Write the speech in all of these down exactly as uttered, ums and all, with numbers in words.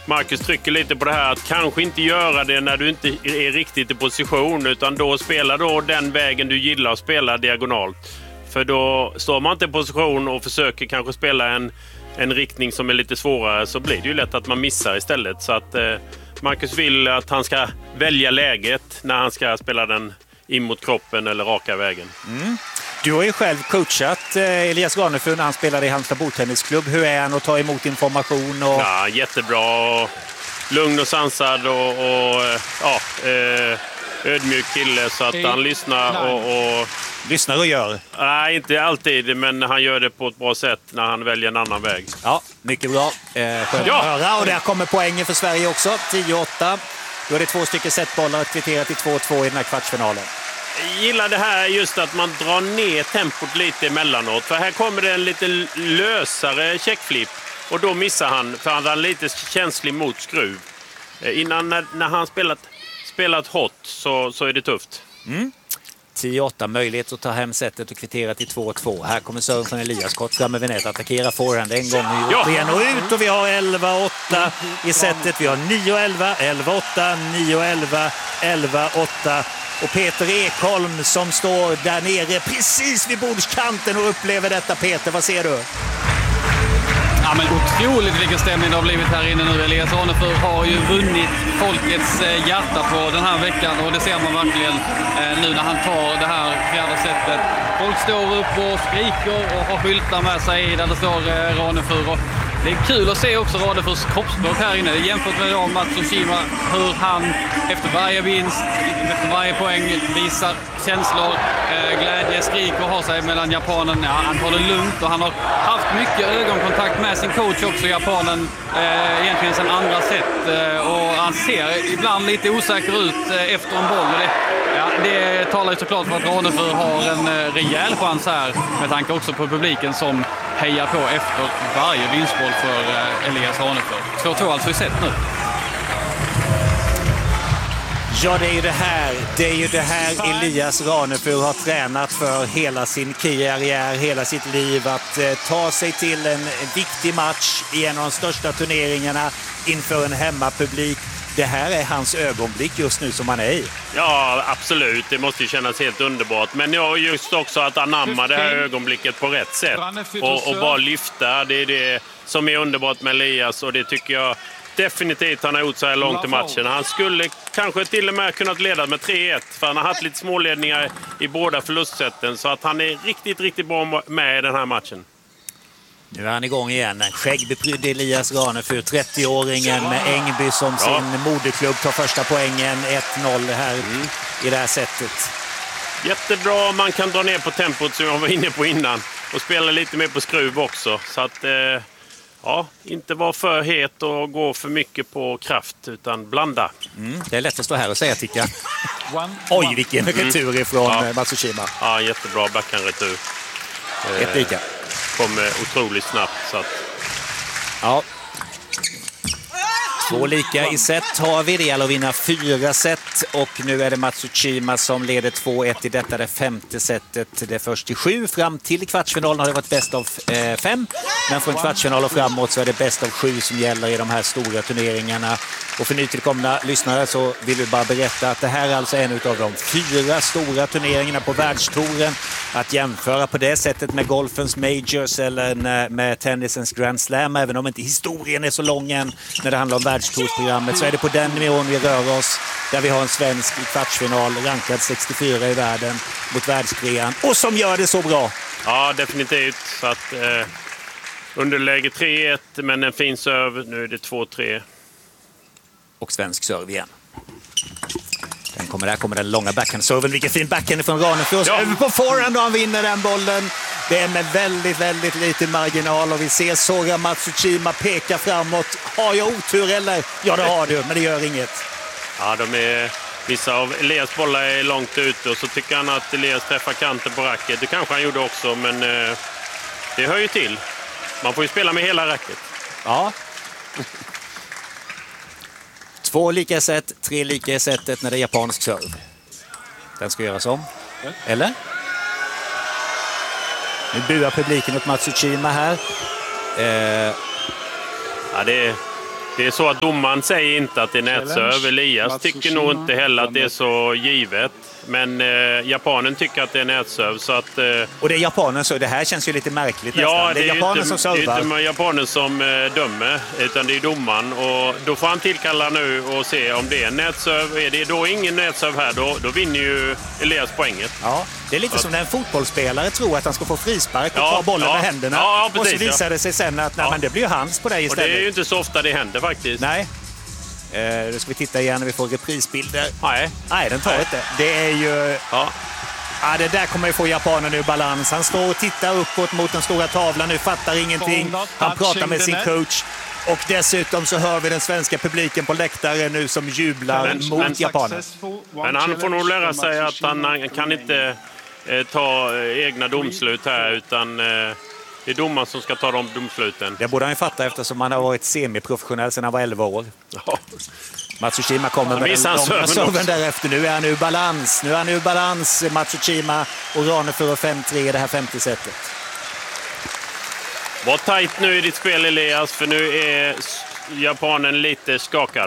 Marcus trycker lite på det här att kanske inte göra det när du inte är riktigt i position, utan då spela då den vägen du gillar att spela diagonalt. För då står man inte i position och försöker kanske spela en, en riktning som är lite svårare, så blir det ju lätt att man missar istället. Så att eh, Marcus vill att han ska välja läget när han ska spela den in mot kroppen eller raka vägen. Mm. Du har ju själv coachat eh, Elias Ranefur när han spelade i Halmstad bordtennisklubb. Hur är han att ta emot information? Och... Ja, jättebra. Lugn och sansad och, och ja, eh, ödmjuk kille, så att han lyssnar och, och... Lyssnar och gör? Nej, inte alltid, men han gör det på ett bra sätt när han väljer en annan väg. Ja, mycket bra. Eh, skönt ja. att höra. Och där kommer poängen för Sverige också. tio åtta. Då är det två stycken setbollar kvitterat till två två i den här kvartsfinalen. Jag gillar det här just att man drar ner tempot lite emellanåt. För här kommer det en lite lösare checkflip. Och då missar han, för han är lite känslig mot skruv. Innan när, när han spelat, spelat hot så, så är det tufft. Mm. tio åtta, möjlighet att ta hem setet och kvittera till två två. Här kommer serven från Elias, kort fram över nät, attackera forehand en gång och ja. igen och ut, och vi har elva åtta i setet. Vi har nio elva, elva åtta, nio elva, elva åtta. Och Peter Ekholm som står där nere precis vid bordskanten och upplever detta. Peter, vad ser du? Ja, men otroligt vilken stämning det har blivit här inne nu. Elias Ranefur har ju vunnit folkets hjärta på den här veckan, och det ser man verkligen eh, nu när han tar det här fjärde sättet. Folk står upp och skriker och har skyltar med sig där det står eh, Ranefur. Och det är kul att se också Ranefurs kroppsspråk här inne. Jämfört med då Matsushima, hur han efter varje vinst, efter varje poäng visar känslor, eh, glädje, skrik och har sig mellan japanen. Ja, han tar det lugnt och han har haft mycket ögonkontakt med sin coach också, japanen, eh, egentligen sedan andra sätt. Eh, och han ser ibland lite osäker ut eh, efter en boll. Det, ja, det talar ju såklart för att Ranefur har en eh, rejäl chans här, med tanke också på publiken som hejar på efter varje vinstboll för eh, Elias Ranefur. två två alltså i set nu. Ja, det är ju det här. Det är ju det här Elias Ranefur har tränat för hela sin karriär, hela sitt liv. Att eh, ta sig till en viktig match i en av de största turneringarna inför en hemmapublik. Det här är hans ögonblick just nu som han är i. Ja, absolut. Det måste ju kännas helt underbart. Men ja, just också att anamma det här ögonblicket på rätt sätt. Och, och bara lyfta. Det är det som är underbart med Elias, och det tycker jag definitivt han har gjort så här långt i matchen. Han skulle kanske till och med kunnat leda med tre ett, för han har haft lite småledningar i båda förlustsätten. Så att han är riktigt, riktigt bra med i den här matchen. Nu är han igång igen. Skäggbeprydd Elias Ranefur, trettio-åringen med Ängby som sin ja. moderklubb, tar första poängen. ett noll här mm. i det här sättet. Jättebra, man kan dra ner på tempot som jag var inne på innan. Och spela lite mer på skruv också. Så att, eh, ja, inte vara för het och gå för mycket på kraft, utan blanda. Mm. Det är lätt att stå här och säga, tycker jag. Oj, vilken mm. retur ifrån ja. Matsushima. Ja, jättebra backhandretur. Eh, Ett lika. Kommer otroligt snabbt. Så att... Ja. Två lika i set har vi. Det gäller att vinna fyra set. Och nu är det Matsushima som leder två ett i detta, det femte setet. Det är först till sju. Fram till kvartsfinalen har det varit bäst av eh, fem. Men från kvartsfinal och framåt så är det bäst av sju som gäller i de här stora turneringarna. Och för nytillkomna lyssnare så vill vi bara berätta att det här är alltså en av de fyra stora turneringarna på världstouren. Att jämföra på det sättet med golfens majors eller med tennisens Grand Slam, även om inte historien är så lång än när det handlar om världstoursprogrammet, så är det på den nivån vi rör oss, där vi har en svensk i kvartsfinal, rankad sextiofyra i världen mot världstrean, och som gör det så bra. Ja, definitivt. Så att eh, underläge tre ett, men en fin serve. Nu är det två tre. Och svensk serve igen. Den kommer, där kommer den långa backhand-serven. Vilken fin backhand från Ranefur. Ja. Över på forehand och han vinner den bollen. Det är med väldigt, väldigt liten marginal. Och vi ser Sora Matsushima peka framåt. Har jag otur eller? Ja, det har du, men det gör inget. Ja, de är... Vissa av Elias bollar är långt ute, och så tycker han att Elias träffar kanten på racket. Det kanske han gjorde också, men eh, det hör ju till. Man får ju spela med hela racket. Ja. Två lika set, tre lika i setet när det är japansk serve. Den ska göras om. Eller? Nu buar publiken åt Matsushima här. Eh. Ja, det är, Det är så att domaren säger inte att det är nätserv. Elias tycker nog inte heller att det är så givet. Men eh, japanen tycker att det är nätserv. Så att, eh, och det är japanen, så det här känns ju lite märkligt ja, nästan. Det är, det är japanen inte, som servar. Det är inte japanen som eh, dömer, utan det är domaren. Och då får han tillkalla nu och se om det är nätserv. Är det då ingen nätserv här, då, då vinner ju Elias poänget. Ja, det är lite så som när en fotbollsspelare tror att han ska få frispark och ja, ta bollen ja, med händerna. Ja, ja, och så visar det sig sen att nej, ja. men det blir ju hans på dig istället. Och det är ju inte så ofta det händer faktiskt. Nej. Eh, då ska vi titta igen när vi får reprisbilder. Nej. Nej, den tar Nej. inte. Det är ju... Ja. Ja, det där kommer ju få japanen ur balans. Han står och tittar uppåt mot den stora tavlan nu, fattar ingenting. Han pratar med sin coach. Och dessutom så hör vi den svenska publiken på läktaren nu som jublar men, mot men, japanen. Men han får nog lära sig att han, han kan inte eh, ta eh, egna domslut här, utan eh, det är domaren som ska ta de domsluten. Det borde han ju fatta eftersom han har varit semiprofessionell sedan han var elva år. Ja. Matsushima kommer med den långa serven därefter. Nu är han ur balans. Nu är han ur balans. Matsushima och Ranefur fem tre i det här femte setet. Var tajt nu i ditt spel, Elias, för nu är japanen lite skakad.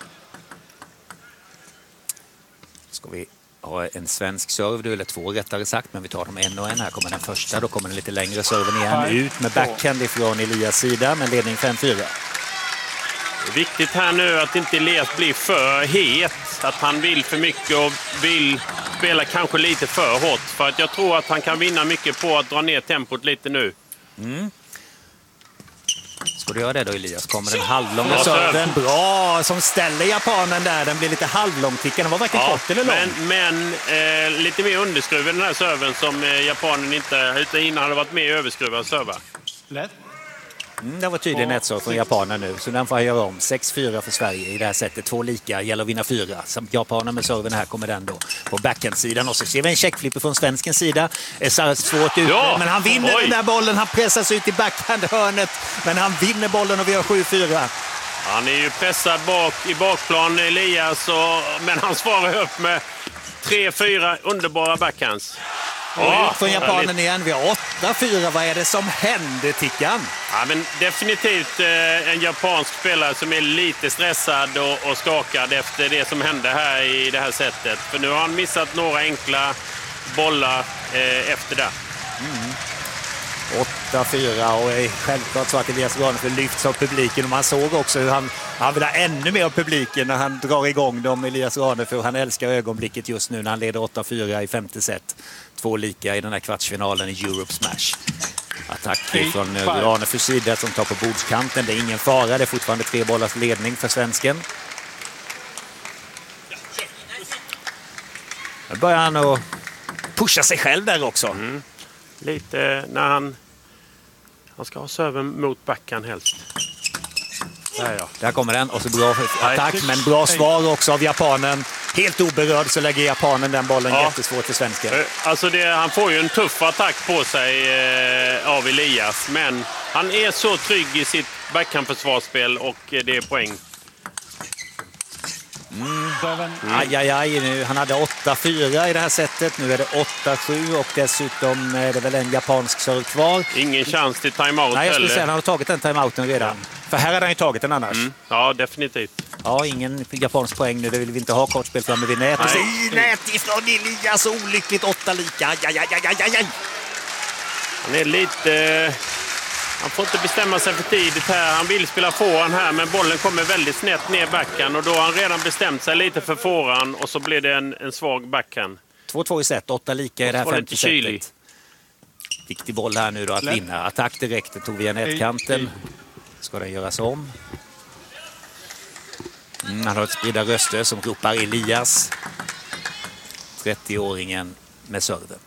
Ska vi ha en svensk serve, eller två rättare sagt, men vi tar dem en och en. Här kommer den första, då kommer den lite längre serven igen. Ut med backhand ifrån Elias sida, med ledning fem fyra. Det är viktigt här nu att inte Elias blir för het. Att han vill för mycket och vill spela kanske lite för hårt. För att jag tror att han kan vinna mycket på att dra ner tempot lite nu. Mm. Ska du göra det då, Elias? Kommer den halvlånga serven. Bra, som ställer japanen där. Den blir lite halvlångtickad. Den var varken ja, kort eller lång. Men, men eh, lite mer underskruvad den här serven som eh, japanen inte utan innan hade varit mer överskruvad server. Lätt. Mm, det var tydligen ett så från japanen nu, så den får jag göra om. sex fyra för Sverige i det här sättet, två lika, gäller att vinna fyra. Som japanen med serven här kommer den då på backhandsidan. Och så ser vi en checkflipper från svenskens sida. Är svårt ut, ja, men han vinner oj. den där bollen, han pressas ut i backhandhörnet, men han vinner bollen och vi har sju fyra. Han är ju pressad bak i bakplan, Elias, och, men han svarar upp med tre fyra underbara backhands. Ja, från japanen igen. Vi har åtta fyra. Vad är det som händer, Tickan? Ja, men definitivt eh, en japansk spelare som är lite stressad och, och skakad efter det som hände här i det här sättet. För nu har han missat några enkla bollar eh, efter det. Mm. åtta fyra och är självklart så att Elias Ranefur lyfts av publiken. Och man såg också hur han, han vill ha ännu mer av publiken när han drar igång dem. Elias Ranefur, han älskar ögonblicket just nu när han leder åtta fyra i femte set. Två lika i den här kvartsfinalen i Europe Smash. Attack från Ranefurs sida som tar på bordskanten. Det är ingen fara, det är fortfarande tre bollars ledning för svensken. Nu börjar han att pusha sig själv där också. Mm. Lite när han, han ska ha serven mot backhand helst. Där, ja. Där kommer den och så bra attack, men bra svar också av japanen. Helt oberörd så lägger japanen den bollen, ja. Jättesvårt för svensken. Alltså det, han får ju en tuff attack på sig eh, av Elias, men han är så trygg i sitt backhandförsvarsspel och eh, det är poäng. Mm. Mm. Aj, aj, aj, nu. Han hade åtta fyra i det här sättet. Nu är det åtta sju och dessutom är det väl en japansk serve kvar. Ingen chans till timeout. Nej, jag skulle eller? säga att han har tagit den timeouten redan. Ja. För här hade han ju tagit den annars. Mm. Ja, definitivt. Ja, ingen japansk poäng nu. Det vill vi inte ha, kortspel framme vid nät. Och så i nät ifrån Elias, olyckligt åtta lika. Aj, aj, aj, aj, aj. Han är lite... Han får inte bestämma sig för tidigt här. Han vill spela forehand här, men bollen kommer väldigt snett ner backhand. Och då har han redan bestämt sig lite för forehand och så blir det en, en svag backhand. två två i set, åtta lika i det här femte setet. Viktig boll här nu då att vinna. Attack direkt, det tog via nätkanten. Ska den göras om? Mm, han har ett spridda röster som ropar Elias. trettioåringen med serven.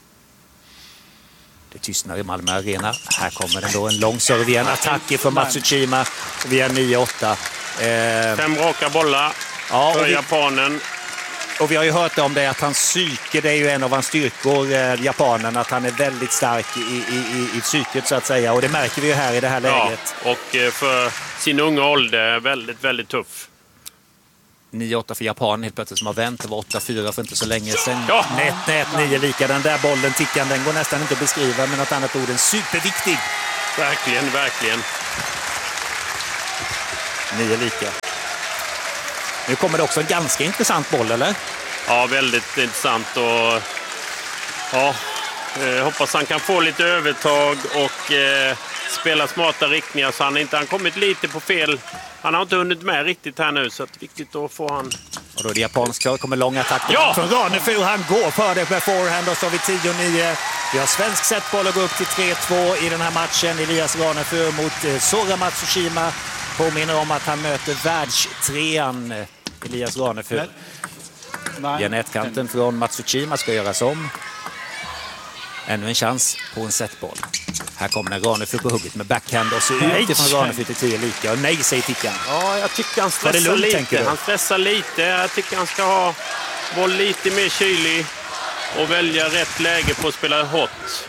Det tystnar i Malmö Arena. Här kommer den då en lång serve igen. Attack från Matsushima via nio åtta. Eh... Fem raka bollar ja, för vi... japanen. Och vi har ju hört om det att hans psyke, det är ju en av hans styrkor, eh, japanen, att han är väldigt stark i, i, i, i psyket så att säga. Och det märker vi ju här i det här läget. Ja, och eh, för sin unga ålder väldigt, väldigt tuff. nio åtta för Japan helt plötsligt som har vänt. Det var åtta fyra för inte så länge sedan. Ja. Nät, nät, nio lika. Den där bollen, tickan, den går nästan inte att beskriva med något annat ord än superviktig. Verkligen, verkligen. Nio lika. Nu kommer det också en ganska intressant boll, eller? Ja, väldigt intressant. Och ja, eh, hoppas han kan få lite övertag och eh, spela smarta riktningar så han inte han kommit lite på fel. Han har inte hunnit med riktigt här nu, så att viktigt att få han. Och då är det japansk kvar, kommer lång attack ja! från Ranefur. Han går för det med forehand och så har vi tio nio. Vi har svensk setboll och går upp till tre två i den här matchen. Elias Ranefur mot eh, Sora Matsushima. Påminner om att han möter världstrean eh, Elias Ranefur. Via nätkanten från Matsushima ska göras om. Ännu en chans på en setboll. Här kommer en Ranefur på hugget med backhand och så ut ifrån Ranefur till tio lika. Och nej, säger Tickan. Ja, jag tycker han stressar lugnt, lite. Han stressar lite. Jag tycker han ska ha vara lite mer kylig och välja rätt läge på att spela hot.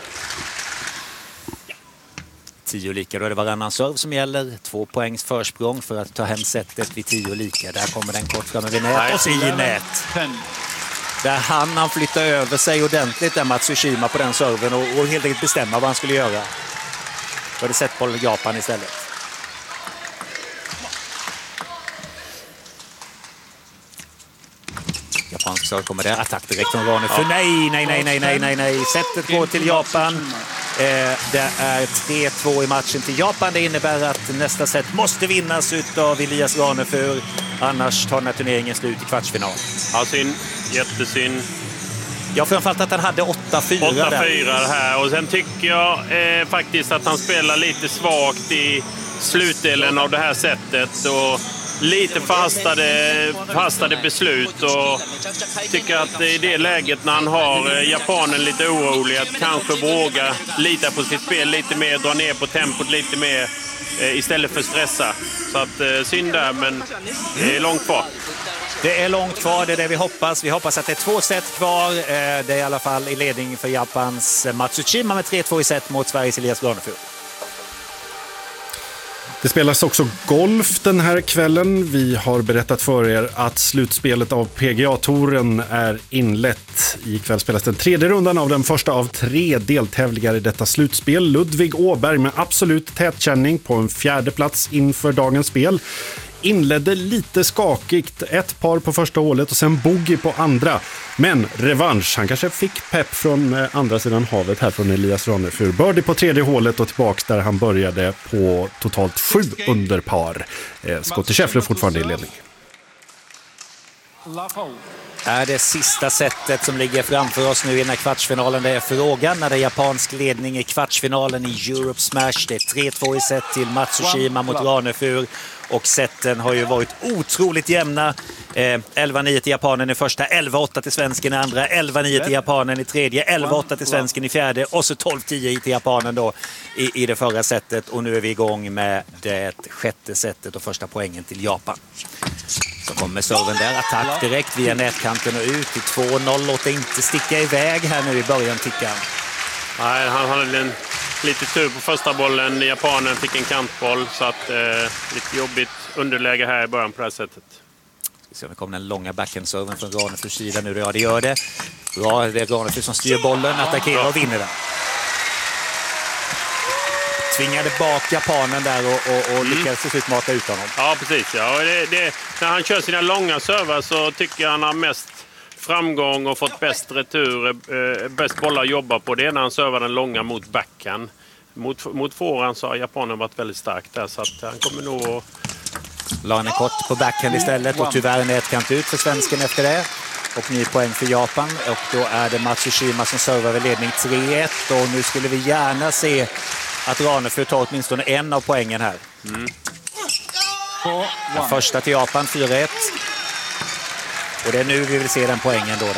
Tio lika, då är det varannan serv som gäller. Två poängs försprång för att ta hem setet vid tio lika. Där kommer den kort framme vid nät. Och så i nät. Där han, han flyttar över sig ordentligt där Matsushima på den serven och, och helt enkelt bestämma vad han skulle göra. Då är det setboll Japan istället. Japansk serv kommer där. Attack direkt från Ranefur. Ja. Nej, nej, nej, nej, nej, nej, nej. Setet går till Japan. Eh, det är tre två i matchen till Japan. Det innebär att nästa set måste vinnas av Elias Ranefur. Annars tar den här turneringen slut i kvartsfinal. Ja, synd. Jättesynd. Jag framförallt att han hade åtta fyra där. åtta fyra här. Och sen tycker jag eh, faktiskt att han spelar lite svagt i slutdelen av det här sättet. Och lite förhastade, förhastade beslut. Och tycker att i det läget när han har eh, japanen lite orolig att kanske våga lita på sitt spel lite mer, dra ner på tempot lite mer eh, istället för stressa. Så att eh, synd där, men det är långt kvar. Det är långt kvar, det är det vi hoppas. Vi hoppas att det är två set kvar. Det är i alla fall i ledning för Japans Matsushima med tre två i set mot Sveriges Elias Ranefur. Det spelas också golf den här kvällen. Vi har berättat för er att slutspelet av P G A-touren är inlett. Ikväll spelas den tredje rundan av den första av tre deltävlingar i detta slutspel. Ludvig Åberg med absolut tätkänning på en fjärde plats inför dagens spel. Inledde lite skakigt, ett par på första hålet och sen bogey på andra. Men revansch, han kanske fick pepp från andra sidan havet här från Elias Ranefur. Birdie på tredje hålet och tillbaks där han började på totalt sju under par. Eh, Scottie Scheffler fortfarande i ledning. Är det sista setet som ligger framför oss nu i den här kvartsfinalen? Det är frågan när det är japansk ledning i kvartsfinalen i Europe Smash. Det är tre två i set till Matsushima mot Ranefur. Och seten har ju varit otroligt jämna. Eh, elva nio till japanen i första, elva åtta till svensken i andra, elva nio till japanen i tredje, elva åtta till svensken i fjärde och så tolv tio till japanen då i, i det förra setet. Och nu är vi igång med det sjätte setet och första poängen till Japan. Så kommer serven där, attack direkt via nätkanten och ut till två noll. Låt inte sticka iväg här nu i början, Tickan. Nej, han hade en, lite tur på första bollen. Japanen fick en kantboll så att eh, lite jobbigt underläge här i början på det här sättet. Så det kommer den långa backhandserven från Ranefurs sida nu. Ja, det gör det. Bra, det är Ranefur som styr bollen, attackerar och vinner den. Tvingade bak japanen där och, och, och lyckades till slut mata ut honom. Ja, precis. Ja. Det, det, när han kör sina långa server så tycker jag han har mest framgång och fått bäst retur, eh, bäst bollar att jobba på. Det är när han servar den långa mot backhand. Mot, mot forehand så har japanen varit väldigt stark där så att han kommer nog att... La en kort på backhand istället och tyvärr är nätkant ut för svensken efter det. Och ny poäng för Japan och då är det Matsushima som servar vid ledning tre ett och nu skulle vi gärna se att Ranefur tar åtminstone en av poängen här. Mm. Den första till Japan, fyra ett. Och det är nu vi vill se den poängen då. där.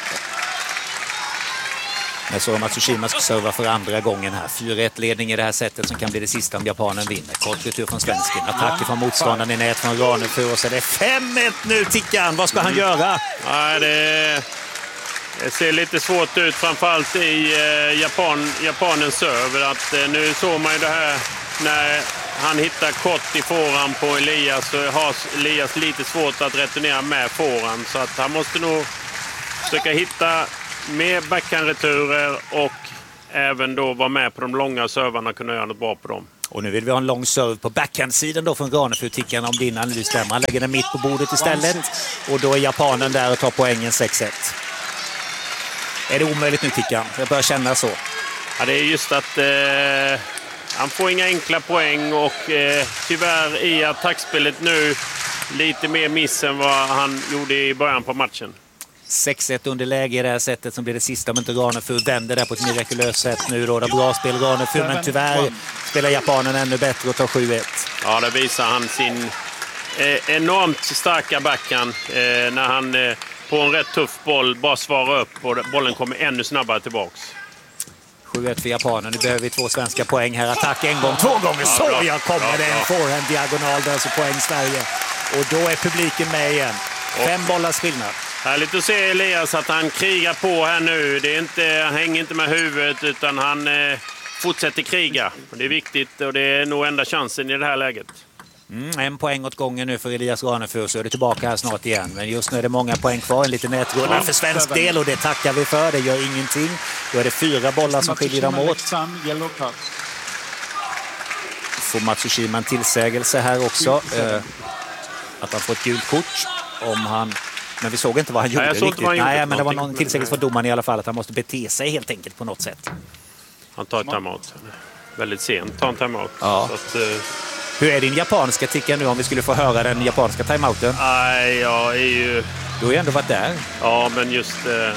Men så Matsushima ska serva för andra gången här. fyra ett ledning i det här sättet som kan bli det sista om japanen vinner. Kort retur från svensken. Attack från motståndaren i nät från Ranefur. Och så är det fem ett nu, Tickan. Vad ska han göra? Nej, det, det ser lite svårt ut. Framförallt i eh, Japan, japanens server. Att, eh, nu såg man ju det här när han hittar kort i forehand på Elias. Så har Elias lite svårt att returnera med forehand. Så att han måste nog försöka hitta med backhandreturer och även då vara med på de långa servarna och kunna göra något bra på dem. Och nu vill vi ha en lång serve på backhandsidan då från Ranefur. Tickan om din analys stämmer. Han lägger den mitt på bordet istället. Och då är japanen där och tar poängen sex ett. Är det omöjligt nu, Tickan? Jag börjar känna så. Ja, det är just att eh, han får inga enkla poäng och eh, tyvärr i attackspelet nu lite mer miss än vad han gjorde i början på matchen. sex ett underläge i det här sättet som blir det sista om inte Ranefur vänder där på ett mirakulöst sätt nu då. Det är bra spel Ranefur, men tyvärr spelar japanen ännu bättre och tar sju ett. Ja, där visar han sin eh, enormt starka backhand eh, när han eh, på en rätt tuff boll bara svarar upp och bollen kommer ännu snabbare tillbaks. sju ett för japanen. Nu behöver vi två svenska poäng här. Attack en gång, två gånger. Så bra, jag kommer bra, det en bra. forehand diagonal där, så poäng Sverige. Och då är publiken med igen. Fem bollars skillnad. Härligt att se Elias att han krigar på här nu. Det är inte, han hänger inte med huvudet utan han eh, fortsätter kriga. Det är viktigt och det är nog enda chansen i det här läget. Mm, en poäng åt gången nu för Elias Ranefur, så är det tillbaka här snart igen. Men just nu är det många poäng kvar, en liten nätrulla för svensk del och det tackar vi för. Det gör ingenting. Då är det fyra bollar som skiljer dem åt. Får Matsushima en tillsägelse här också. Eh, att han får ett gult kort om han... Men vi såg inte vad han gjorde. Nej, jag såg inte vad han gjorde. Nej, men det var någon tillsägelse för domaren i alla fall att han måste bete sig helt enkelt på något sätt. Han tar ett timeout. Väldigt sent tar en timeout. Ja. Så att, eh... Hur är din japanska, Ticka, nu om vi skulle få höra den japanska timeouten? Nej, jag är ju... Du har ju ändå varit där. Ja, men just... Eh...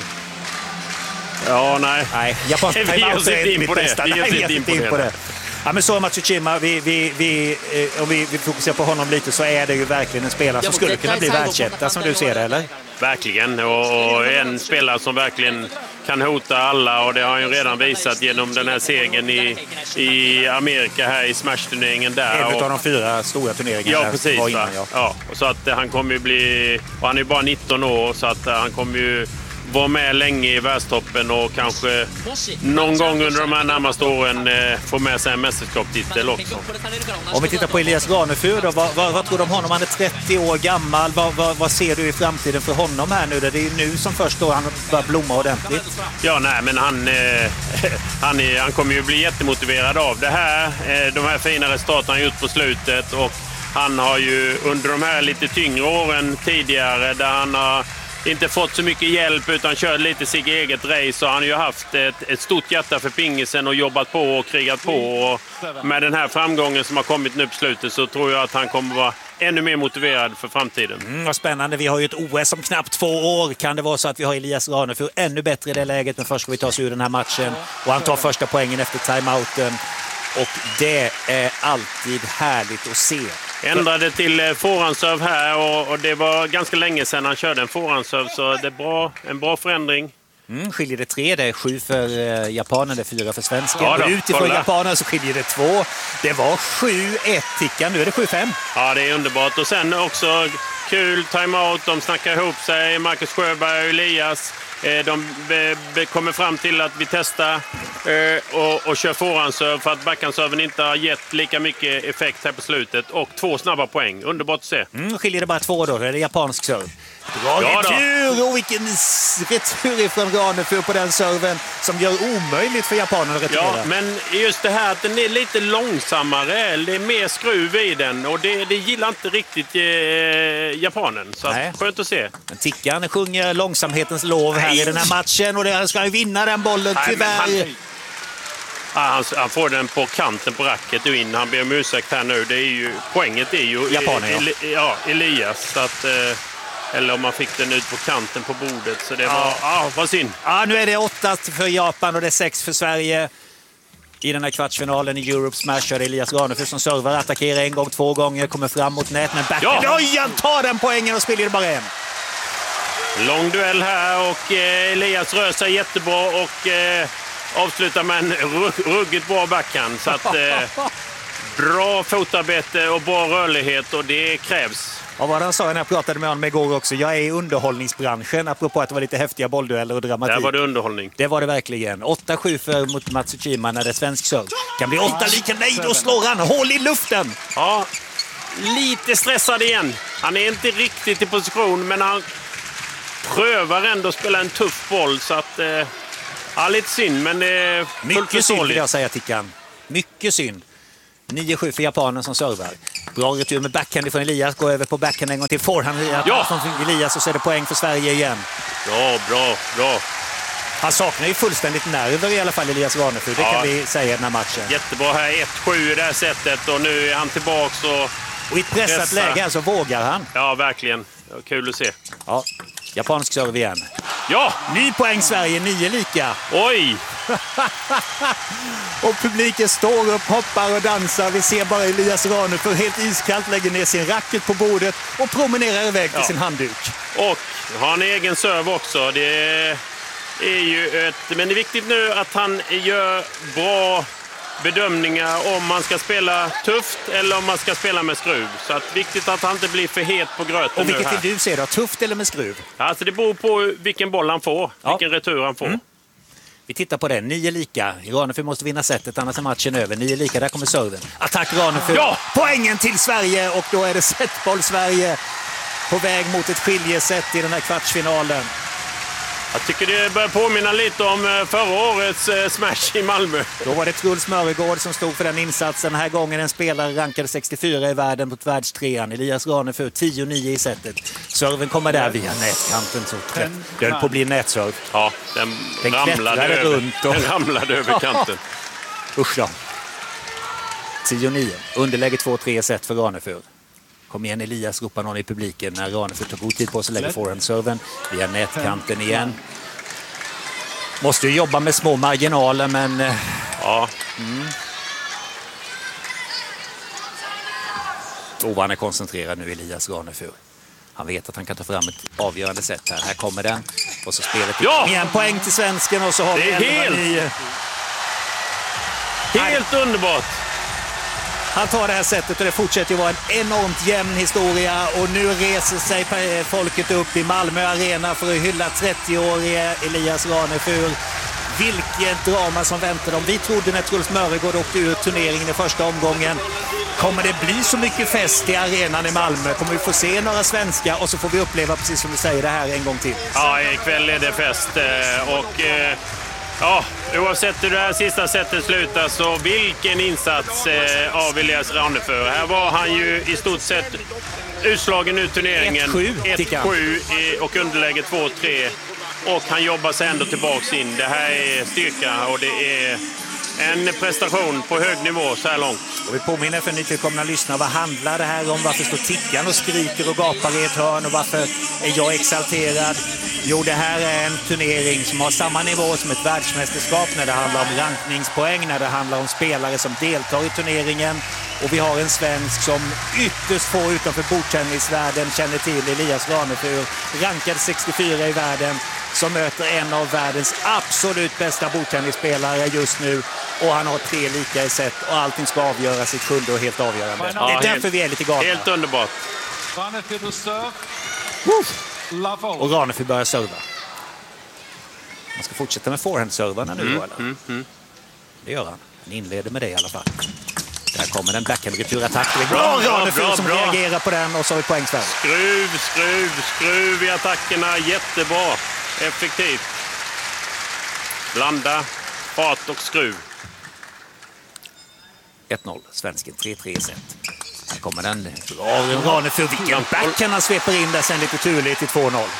Ja, nej. Nej, japanska Vi ger timeout oss är inte in mitt på det. bästa. Vi ger Nej, oss vi inte ger in på inte in på det. det. Ja, men så Matsushima, vi, vi, vi, eh, om vi, vi fokuserar på honom lite, så är det ju verkligen en spelare som skulle kunna bli världsetta som du ser det, eller? Verkligen, och, och en spelare som verkligen kan hota alla, och det har han ju redan visat genom den här segern i, i Amerika här i Smash-turneringen där. En och, av de fyra stora turneringarna. Ja, där precis. var innan, Va? ja. Ja, och så att han kommer ju bli... Och han är ju bara nitton år, så att han kommer ju vara med länge i världstoppen och kanske någon gång under de här närmaste åren eh, få med sig en mästerskapstitel också. Om vi tittar på Elias Ranefur då, vad, vad, vad tror du om honom? Han är trettio år gammal. Vad, vad, vad ser du i framtiden för honom här nu? Det är ju nu som först då han börjar blomma ordentligt. Ja, nej, men han, eh, han, är, han kommer ju bli jättemotiverad av det här. Eh, de här fina resultaten han gjort på slutet, och han har ju under de här lite tyngre åren tidigare där han har inte fått så mycket hjälp utan kört lite sitt eget race, så han har ju haft ett, ett stort hjärta för pingisen och jobbat på och krigat på, och med den här framgången som har kommit nu på slutet så tror jag att han kommer vara ännu mer motiverad för framtiden. Mm, vad spännande. Vi har ju ett O S om knappt två år. Kan det vara så att vi har Elias Ranefur ännu bättre i det läget, men först ska vi ta oss ur den här matchen och han tar första poängen efter timeouten, och det är alltid härligt att se. Ändrade till forehandserve här, och, och det var ganska länge sedan han körde en forehandserve, så det är bra, en bra förändring. Mm, skiljer det tre, det är sju för eh, japanen, det är fyra för svensken. Ja då, utifrån kolla. japanen så skiljer det två. Det var sju ett Tickan, nu är det sju fem. Ja, det är underbart. Och sen också kul timeout, de snackar ihop sig, Marcus Sjöberg och Elias. Eh, de be, be, kommer fram till att vi testar eh, och, och kör forehandserve för att backhandserven inte har gett lika mycket effekt här på slutet. Och två snabba poäng, underbart att se. Mm, skiljer det bara två då, det är det japansk serve. Bra Ja då. retur, och vilken retur ifrån Ranefur på den serven som gör omöjligt för japanen att returera. Ja, men just det här att den är lite långsammare, det är mer skruv i den, och det, det gillar inte riktigt eh, japanen. Så att, skönt att se. Men Tickan sjunger långsamhetens lov här i den här matchen, och det ska ju vinna den bollen, Nej, tyvärr. han, ah, han, han får den på kanten på racket och in. Han ber om ursäkt här nu. Det är ju, poänget är ju japanen, ja. Eli, ja, Elias. Så att, eh, eller om man fick den ut på kanten på bordet. Så det var, Ja. ah, vad synd. Ja, nu är det åtta för Japan och det är sex för Sverige. I den här kvartsfinalen i Europe Smash är det Elias Ranefur som servar, attackerar en gång, två gånger, kommer fram mot nät, men backen, Ja. oj, han tar den poängen och spelar det bara en. Lång duell här, och eh, Elias rör sig jättebra och eh, avslutar med en rugg, ruggigt bra backhand. Så att, eh, bra fotarbete och bra rörlighet, och det krävs. Och vad han sa när jag pratade med honom igår också, jag är i underhållningsbranschen, apropå att det var lite häftiga bolldueller och dramatik. Där var det underhållning. Det var det verkligen. åtta sju för mot Matsushima när det är svensk serve. Kan bli åtta lika, nej, då slår han hål i luften. Ja, lite stressad igen. Han är inte riktigt i position, men han prövar ändå att spela en tuff boll, så att eh, ja, lite synd, men det är fullt Mycket synd vill förståeligt. jag säga, Tickan. Mycket synd. nio sju för japanen som servar. Bra retur med backhand från Elias. Går över på backhand en gång till. Forehand ja. från Elias och så är det poäng för Sverige igen. Bra, bra, bra. Han saknar ju fullständigt nerver i alla fall, Elias Ranefur. Det ja. kan vi säga i den här matchen. Jättebra här. ett sju i det här sättet och nu är han tillbaks och... Och i ett pressat pressa. läge så vågar han. Ja, verkligen. Kul att se. Ja, japansk serve igen. Ja! Ny poäng Sverige, nio lika. Oj! Och publiken står upp, hoppar och dansar. Vi ser bara Elias Ranefur helt iskallt lägger ner sin racket på bordet och promenerar iväg till ja. sin handduk. Och har en egen serve också. Det är ju ett... Men det är viktigt nu att han gör bra bedömningar om man ska spela tufft eller om man ska spela med skruv. Så att viktigt att han inte blir för het på gröten. Och vilket nu här. vill du se då? Tufft eller med skruv? Alltså det beror på vilken boll han får. Ja. Vilken retur han får. Mm. Vi tittar på det. Nio lika. Ranefur måste vinna setet, annars är matchen över. Nio lika, där kommer serven. Attack Ranefur. Ja! Poängen till Sverige och då är det setboll Sverige på väg mot ett skiljeset i den här kvartsfinalen. Jag tycker det börjar påminna lite om förra årets smash i Malmö. Då var det Truls Mörregård som stod för den insatsen. Den här gången en spelare rankade sextiofyra i världen mot världstrean. Elias Ranefur tio nio i setet. Serven kommer där via nätkanten. Så det höll på att bli nätserv. Ja, den, den ramlade, över, runt och... den ramlade över kanten. Usch då. tio nio. Underläge två tre i set för Ranefur. Kom igen Elias, ropar någon i publiken när Ranefur tar god tid på sig, lägger forehandserven via nätkanten igen. Måste ju jobba med små marginaler, men... Ja. Mm. Oh, han är koncentrerad nu, Elias Ranefur. Han vet att han kan ta fram ett avgörande sätt här. Här kommer den. Och så spelet ja! igen poäng till svensken och så har det vi är helt, nio. helt underbart. Han tar det här sättet och det fortsätter ju vara en enormt jämn historia. Och nu reser sig folket upp i Malmö Arena för att hylla trettioårige Elias Ranefur. Vilket drama som väntar dem. Vi trodde när Truls Mörregård åkte ur turneringen i första omgången. Kommer det bli så mycket fest i arenan i Malmö? Kommer vi få se några svenskar? Och så får vi uppleva, precis som du säger, det här en gång till. Ja, ikväll är det fest. Och... Ja, oavsett hur det här sista sättet slutar så vilken insats eh, av Elias Ranefur. Här var han ju i stort sett utslagen ur turneringen. ett sju och underläge två tre. Och han jobbar sig ändå tillbaks in. Det här är styrka och det är en prestation på hög nivå så här långt. Och vi påminner för nytillkomna lyssnare, vad handlar det här om? Varför står tickaren och skriker och gapar i ett hörn? Och varför är jag exalterad? Jo, det här är en turnering som har samma nivå som ett världsmästerskap när det handlar om rankningspoäng, när det handlar om spelare som deltar i turneringen. Och vi har en svensk som ytterst få utanför bordtennisvärlden känner till, Elias Ranefur, rankad sextiofyra i världen, som möter en av världens absolut bästa bordtennisspelare just nu. Och han har tre lika i set och allting ska avgöra sitt sjunde och helt avgörande. Ja, det är därför vi är lite galna. Helt underbart. Och Ranefur börjar serva. Man ska fortsätta med forehandservarna nu mm, då, eller? Mm, mm. Det gör han. Han inleder med det i alla fall. Där kommer en backhand-returattack. Det är bra, bra Ranefur som bra. reagerar på den och så har vi poäng Sverige. Skruv, skruv, skruv i attackerna. Jättebra. Effektivt. Blanda, fart och skruv. ett noll. Svensken tre tre i set. Här kommer den. Bra Ranefur. Vilken backhand han sveper in där sen lite turligt till två noll.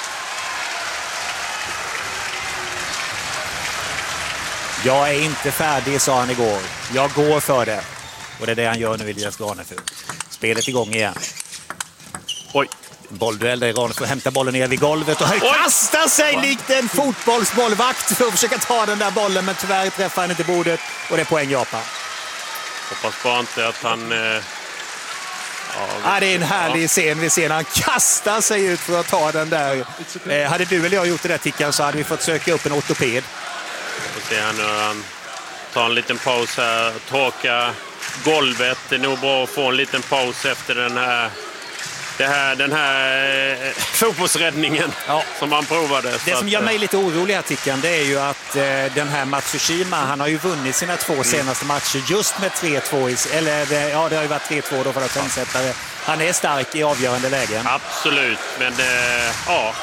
Jag är inte färdig, sa han igår. Jag går för det. Och det är det han gör nu, Elias Ranefur. Spelet igång igen. Oj. Bollduell där Ranefur hämtar bollen ner vid golvet och kastar sig likt en fotbollsbollvakt för att försöka ta den där bollen, men tyvärr träffar han inte bordet och det är poäng Japan. Hoppas bara inte att han... Eh... Ja, ah, det är en härlig ja. scen vi ser när han kastar sig ut för att ta den där. Eh, hade du eller jag gjort det där tickan så hade vi fått söka upp en ortoped. Vi får se här nu, han tar en liten paus här, torka golvet. Det är nog bra att få en liten paus efter den här, det här, den här eh, fotbollsräddningen ja. som han provade. Det så som att, gör mig lite orolig här tickan, det är ju att eh, den här Matsushima, han har ju vunnit sina två mm. senaste matcher just med tre två, eller det, ja det har ju varit tre två då för att trendsättare. Han är stark i avgörande lägen. Absolut, men eh, ja,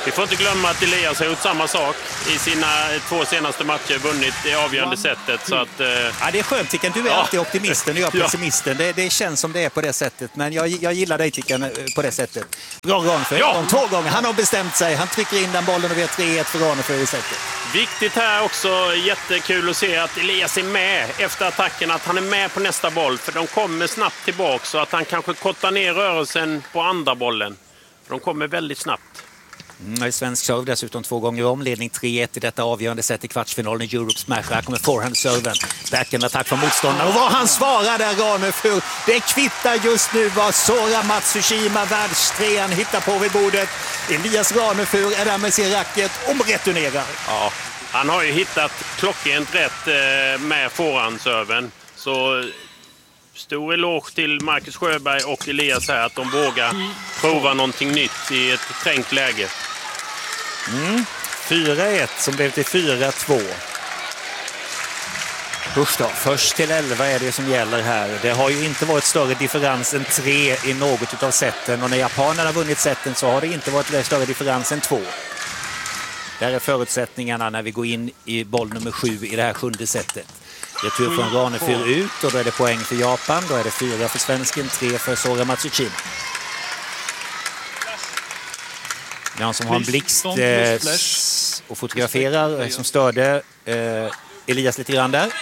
Vi får inte glömma att Elias har gjort samma sak i sina två senaste matcher, vunnit det avgörande sättet. Så att, eh... ja, det är skönt, Tickan. Du är ja. alltid optimisten och jag är pessimisten. Det, det känns som det är på det sättet. Men jag, jag gillar dig, Tickan, på det sättet. Bra Raneföhr. Ja. Två gånger. Han har bestämt sig. Han trycker in den bollen och vi har tre ett för Raneföhr i sättet. Viktigt här också, jättekul att se att Elias är med efter attacken. Att han är med på nästa boll. För de kommer snabbt tillbaka så att han kanske kortar ner rörelsen på andra bollen. För de kommer väldigt snabbt. Mm, svensk serve dessutom två gånger om. Ledning tre ett i detta avgörande sätt i kvartsfinalen i Europe Smash. Här kommer forehand-serven. Backhand-attack från motståndaren. Och vad han svarar där, Raneföhr. Det kvittar just nu vad Sora Matsushima, världstrean, hittar på vid bordet. Elias Raneföhr är där med sin racket och returnerar. Ja, han har ju hittat klockrent rätt med forehand-serven. Så stor eloge till Marcus Sjöberg och Elias här att de vågar prova någonting nytt i ett trängt läge. Mm. fyra ett som blev till fyra två. Usch då, först till elva är det som gäller här. Det har ju inte varit större differens än tre i något av sätten. Och när japanerna har vunnit sätten så har det inte varit större differens än två. Där är förutsättningarna när vi går in i boll nummer sju i det här sjunde sättet. Retur från Raneföhr ut och då är det poäng för Japan. Då är det fyra för svensken, tre för Sora Matsushima. Någon som har en blixt eh, och fotograferar eh, som störde eh, Elias lite grann där.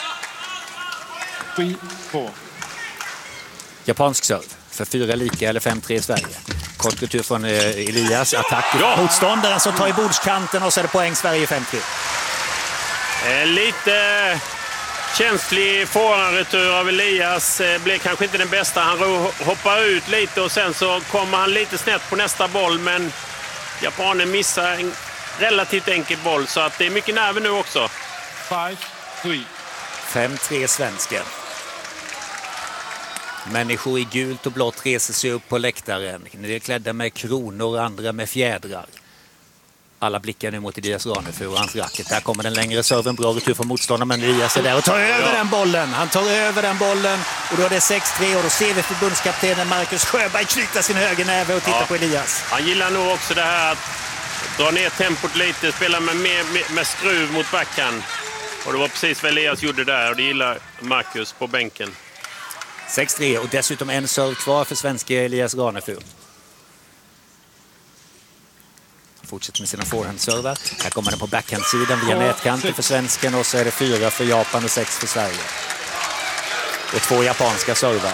Japansk serve för fyra lika eller fem tre i Sverige. Kort retur från eh, Elias. Attack ja. Motståndaren som tar i bordskanten och så är det poäng Sverige fem tre. Eh, lite känslig forehandretur av Elias. Eh, blev kanske inte den bästa. Han hoppar ut lite och sen så kommer han lite snett på nästa boll. Men japanen missar en relativt enkel boll så att det är mycket nerver nu också. fem tre svensken. Människor i gult och blått reser sig upp på läktaren. De är klädda med kronor och andra med fjädrar. Alla blickar nu mot Elias Raneföhr och hans racket. Där kommer den längre serven, bra retur från motståndaren, men Elias är där och tar över den bollen. Han tar över den bollen och då är det sex tre och då ser vi förbundskaptenen Marcus Sjöberg knyta sin högernäve och titta ja. på Elias. Han gillar nog också det här att dra ner tempot lite, spela med, med, med skruv mot backhand. Och det var precis vad Elias gjorde där och det gillar Marcus på bänken. sex tre och dessutom en serve kvar för svenska Elias Raneföhr. Fortsätter med sina forehand-servar. Här kommer den på backhand-sidan via nätkanten för svensken och så är det fyra för Japan och sex för Sverige. Och två japanska servar.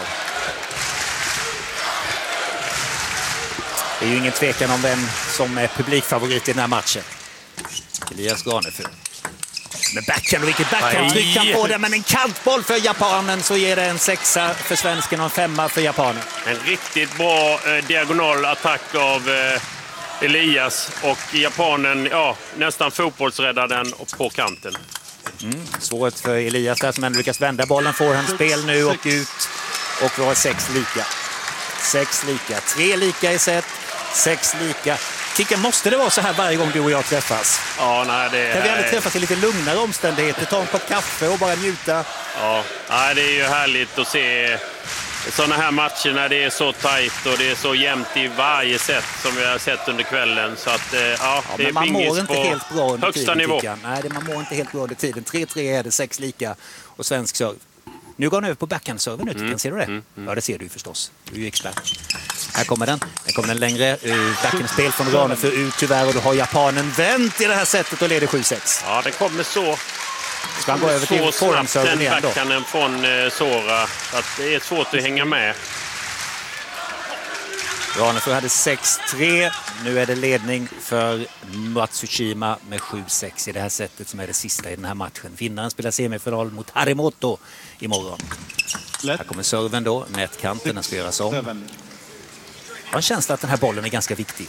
Det är ju ingen tvekan om vem som är publikfavorit i den här matchen. Elias Raneföhr. Med backhand och vilket backhand-tryck han får det, men en kantboll för japanen så ger det en sexa för svensken och en femma för japanen. En riktigt bra eh, diagonal attack av eh, Elias och japanen, ja, nästan fotbollsräddar den på kanten. Mm, svårt för Elias där som ändå lyckas vända bollen, får han spel nu och ut och vi har sex lika. Sex lika, tre lika i set, sex lika. Tickan, måste det vara så här varje gång du och jag träffas? Ja, nej, det kan vi aldrig träffas i lite lugnare omständigheter, ta en kopp kaffe och bara njuta? Ja, nej, det är ju härligt att se sådana här matcher när det är så tajt och det är så jämnt i varje set som vi har sett under kvällen. Så att, ja, ja det är man mår inte helt bra under högsta tiden, nivå. Tickan. Nej, det, man mår inte helt bra under tiden. tre tre är det, sex lika och svensk serve. Nu går han över på backhand-serven nu, mm. Ser du det? Mm, mm. Ja, det ser du förstås. Du är ju expert. Här kommer den. Här kommer den längre. Uh, backhand-spel från Raneföhr ut tyvärr och då har japanen vänt i det här sättet och leder sju sex. Ja, det kommer så. Ska han gå över till forehand-serven igen då? Backhanden från uh, Sora. Att det är svårt att hänga med. Raneföhr hade sex tre. Nu är det ledning för Matsushima med sju sex i det här sättet som är det sista i den här matchen. Vinnaren spelar semifinal mot Harimoto imorgon. Här kommer serven då, nätkanten, den ska göras om. Jag har en känsla att den här bollen är ganska viktig.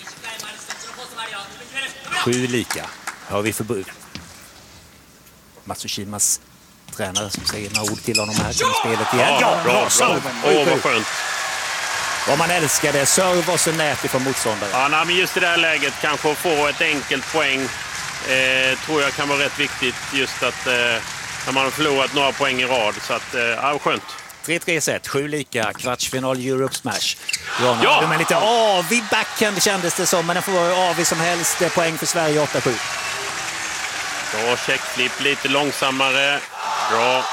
Sju lika. Hör vi förbud. Matsushimas tränare som säger några ord till honom här som spelet igen. Ja, bra, bra. Åh, oh, vad skönt. Vad man älskar det, serve och så nät ifrån motståndare. Ja, nej, men just i det här läget kanske få ett enkelt poäng eh, tror jag kan vara rätt viktigt. Just att eh, när man har förlorat några poäng i rad. Så att, eh, ja, skönt. tre tre set, sju lika, kvartsfinal Europe Smash. Ja! Ja! Men lite avig backhand kändes det som, men den får vara avig som helst. Poäng för Sverige, åtta sju. Bra checkflip, lite långsammare. Bra.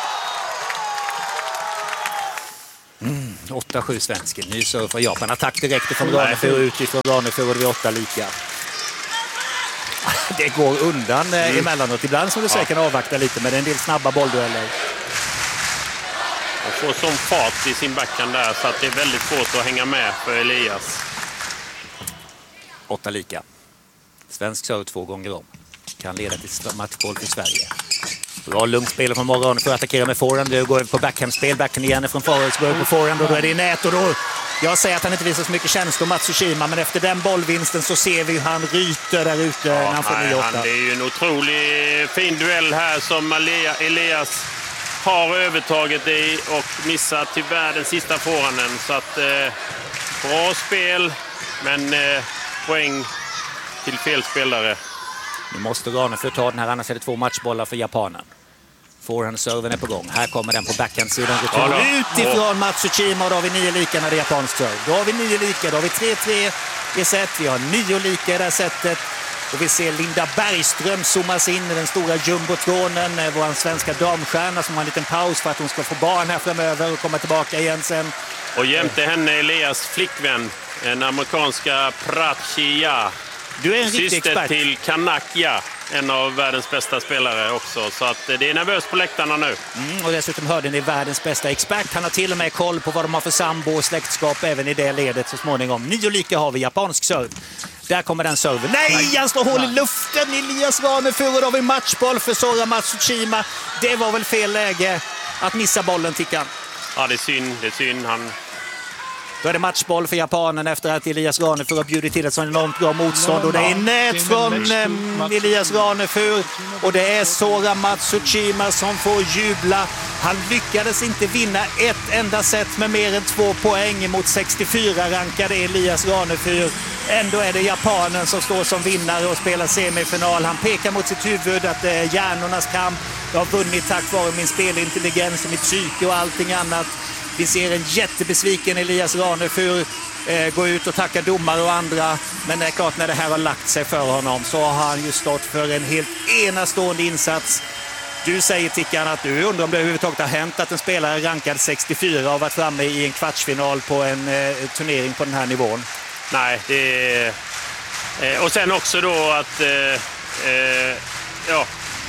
Mm, åtta sju svensken. Ny serve för Japan. Attack direkt från Ranefur ut ifrån Ranefur och det blir åtta lika. Det går undan mm. emellanåt. Ibland som du säger ja. kan avvakta lite med en del snabba bolldueller. Och får sån fart i sin backhand där så att det är väldigt svårt att hänga med för Elias. Åtta lika. Svensk serve två gånger om. Kan leda till matchboll för Sverige. Bra lugnt spel från morgon för att attackera med forehand. Nu går vi på backhandspel. Backhand igen från Forwards. Går på forehand och då är det i nät. Och då, jag säger att han inte visar så mycket känslor, Matsushima. Men efter den bollvinsten så ser vi hur han ryter där ute ja, när han får nio åtta. Det är ju en otroligt fin duell här som Elias har övertaget i och missar tyvärr den sista forehanden. Så att eh, bra spel, men eh, poäng till fel spelare. Nu måste Ranefur ta den här, annars är det två matchbollar för japanen. Forehand-serven är på gång. Här kommer den på backhand-sidan. Ja, utifrån Matsushima och då har vi nio lika när det är japansk serve. Då har vi nio lika, då har vi tre tre i set. Vi har nio lika i det här setet. Och vi ser Linda Bergström zoomas in i den stora jumbotronen. Vår svenska damstjärna som har en liten paus för att hon ska få barn här framöver och komma tillbaka igen sen. Och jämte henne Elias flickvän, den amerikanska Prachia. Du är en riktig syster expert. Till Kanakya, en av världens bästa spelare också. Så att det är nervöst på läktarna nu. Mm, och dessutom hörde ni världens bästa expert. Han har till och med koll på vad de har för sambo och släktskap även i det ledet så småningom. Nio lika har vi, japansk serve. Där kommer den serven. Nej, han slår hål i luften. Elias Ranefur och då har vi matchboll för Sora Matsushima. Det var väl fel läge att missa bollen, Tickan. Ja, det är synd. Det är synd. Han... Då är det matchboll för japanen efter att Elias Ranefur har bjudit till ett så enormt bra motstånd. Och det är nät från eh, Elias Ranefur. Och det är Sora Matsushima som får jubla. Han lyckades inte vinna ett enda set med mer än två poäng mot sextiofyra rankade Elias Ranefur. Ändå är det japanen som står som vinnare och spelar semifinal. Han pekar mot sitt huvud att det är hjärnornas kamp. Jag har vunnit tack vare min spelintelligens och mitt psyke och allting annat. Vi ser en jättebesviken Elias Ranefur eh, gå ut och tacka domare och andra. Men det är klart, när det här har lagt sig för honom så har han ju stått för en helt enastående insats. Du säger, Tickan, att du undrar om det överhuvudtaget har hänt att en spelare rankad sextiofyra har varit framme i en kvartsfinal på en eh, turnering på den här nivån. Nej, det är... Eh, och sen också då att... Eh, eh, ja...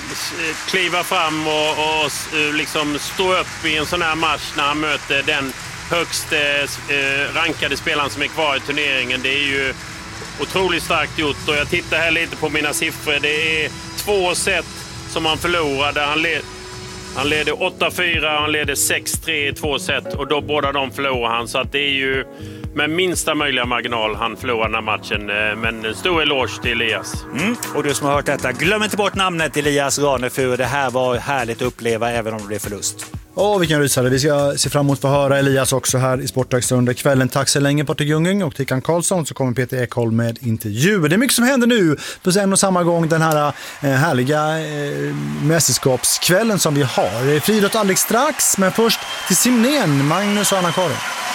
kliva fram och, och liksom stå upp i en sån här match när han möter den högst eh, rankade spelaren som är kvar i turneringen. Det är ju otroligt starkt gjort och jag tittar här lite på mina siffror. Det är två set som han förlorade. Han, led, han leder åtta fyra och han leder sex tre i två set och då båda de förlorar han. Så att det är ju med minsta möjliga marginal han förlorar den här matchen. Men en stor eloge till Elias. Mm. Och du som har hört detta, glöm inte bort namnet Elias Ranefur. Det här var härligt att uppleva även om det blev förlust. Åh, vilken rysare. Vi ska se fram emot att få höra Elias också här i Sportdags under kvällen. Tack så länge, Patrik Ljunggren och Tickan Karlsson. Så kommer Peter Ekholm med intervju. Det är mycket som händer nu på en och samma gång den här eh, härliga eh, mästerskapskvällen som vi har. Friidrott alldeles strax, men först till simningen, Magnus och Anna-Karin.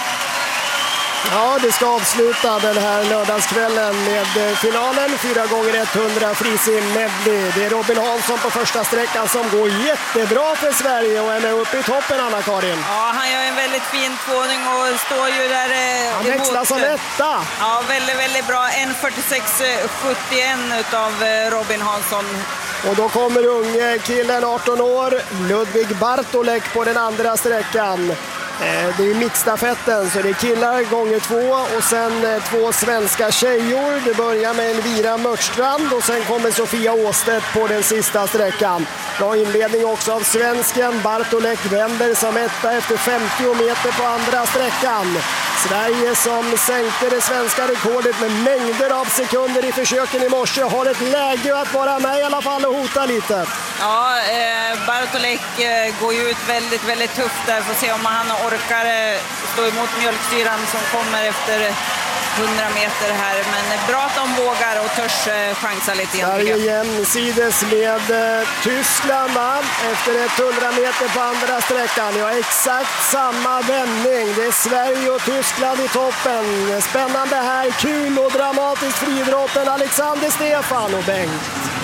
Ja, det ska avsluta den här lördagskvällen med finalen. fyra gånger etthundra frisim medley. Det är Robin Hansson på första sträckan som går jättebra för Sverige och är med uppe i toppen, Anna-Karin. Ja, han gör en väldigt fin tvåning och står ju där eh, han växlar som etta. Ja, väldigt, väldigt bra. en fyrtiosex sjuttioen utav eh, Robin Hansson. Och då kommer unge killen, arton år, Ludvig Bartolek på den andra sträckan. Det är mixstafetten, så det är killar gånger två och sen två svenska tjejor. Det börjar med Elvira Mörstrand och sen kommer Sofia Åstedt på den sista sträckan. Bra inledning också av svensken. Bartolek vänder som etta efter femtio meter på andra sträckan. Sverige som sänkte det svenska rekordet med mängder av sekunder i försöken i morse har ett läge att vara med i alla fall och hota lite. Ja, eh, Bartolek eh, går ju ut väldigt, väldigt tufft där. Får se om han orkar eh, stå emot mjölksyran som kommer efter hundra meter här. Men bra att de vågar och törs chansa lite grann. Sverige jämsides med eh, Tyskland va? Efter ett hundra meter på andra sträckan. Ja, exakt samma vändning. Det är Sverige och Tyskland i toppen. Spännande här, kul och dramatiskt friidrotten. Alexander, Stefan och Bengt.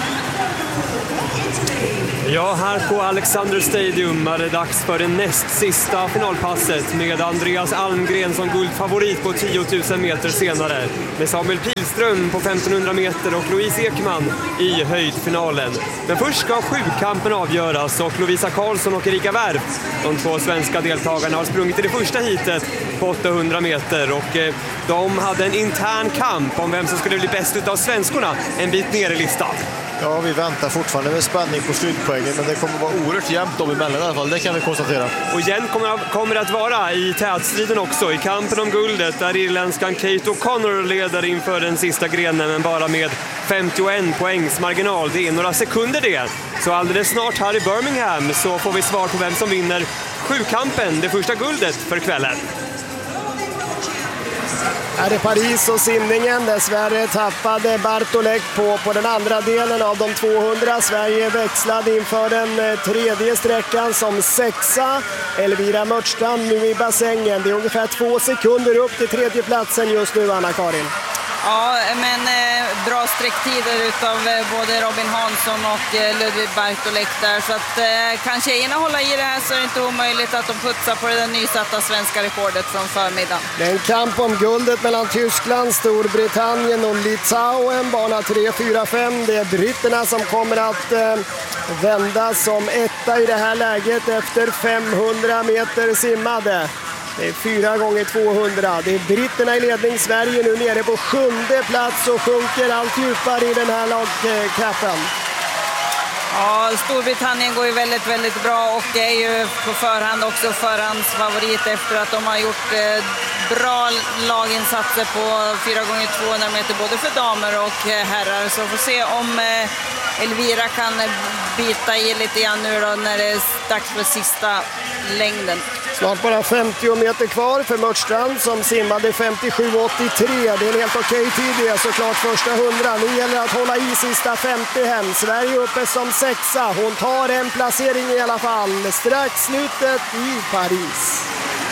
Ja, här på Alexander Stadium är det dags för det näst sista finalpasset med Andreas Almgren som guldfavorit på tio tusen meter senare. Med Samuel Pilström på femtonhundra meter och Louise Ekman i höjdfinalen. Men först ska sjukampen avgöras och Lovisa Karlsson och Erika Wärf, de två svenska deltagarna, har sprungit i det första hitet på åttahundra meter och de hade en intern kamp om vem som skulle bli bäst utav svenskorna en bit ner i listan. Ja, vi väntar fortfarande med spänning på slutpoängen, men det kommer vara oerhört jämnt dem emellan i alla fall, det kan vi konstatera. Och igen kommer, kommer det att vara i tätstriden också, i kampen om guldet, där irländskan Kate O'Connor leder inför den sista grenen, men bara med femtioen poängs marginal. Det är några sekunder det. Så alldeles snart här i Birmingham så får vi svar på vem som vinner sjukampen, det första guldet för kvällen. Här är Paris och simningen. Dessvärre tappade Bartolek på, på den andra delen av de tvåhundra. Sverige växlade inför den tredje sträckan som sexa. Elvira Mörtstrand nu i bassängen. Det är ungefär två sekunder upp till tredje platsen just nu, Anna-Karin. Ja, men eh, bra sträcktider utav eh, både Robin Hansson och eh, Ludvig Bartolek där. Så att eh, kan tjejerna hålla i det här så är det inte omöjligt att de putsar på det nysatta svenska rekordet från förmiddagen. Det är en kamp om guldet mellan Tyskland, Storbritannien och Litauen. Bana tre, fyra, fem. Det är britterna som kommer att eh, vända som etta i det här läget efter femhundra meter simmade. Det är fyra gånger tvåhundra. Det är britterna i ledning. Sverige nu nere på sjunde plats och sjunker allt djupare i den här lagkappen. Ja, Storbritannien går ju väldigt, väldigt bra och är ju på förhand också förhandsfavorit efter att de har gjort eh, bra laginsatser på fyra gånger tvåhundra meter både för damer och eh, herrar. Så får se om eh, Elvira kan bita i lite grann nu då när det är dags för sista längden. Snart bara femtio meter kvar för Mörtstrand som simmade femtiosju åttiotre. Det är en helt okej tid det, såklart första hundra. Nu gäller det att hålla i sista femtio hem. Sverige uppe som sexa. Hon tar en placering i alla fall. Strax slutet i Paris.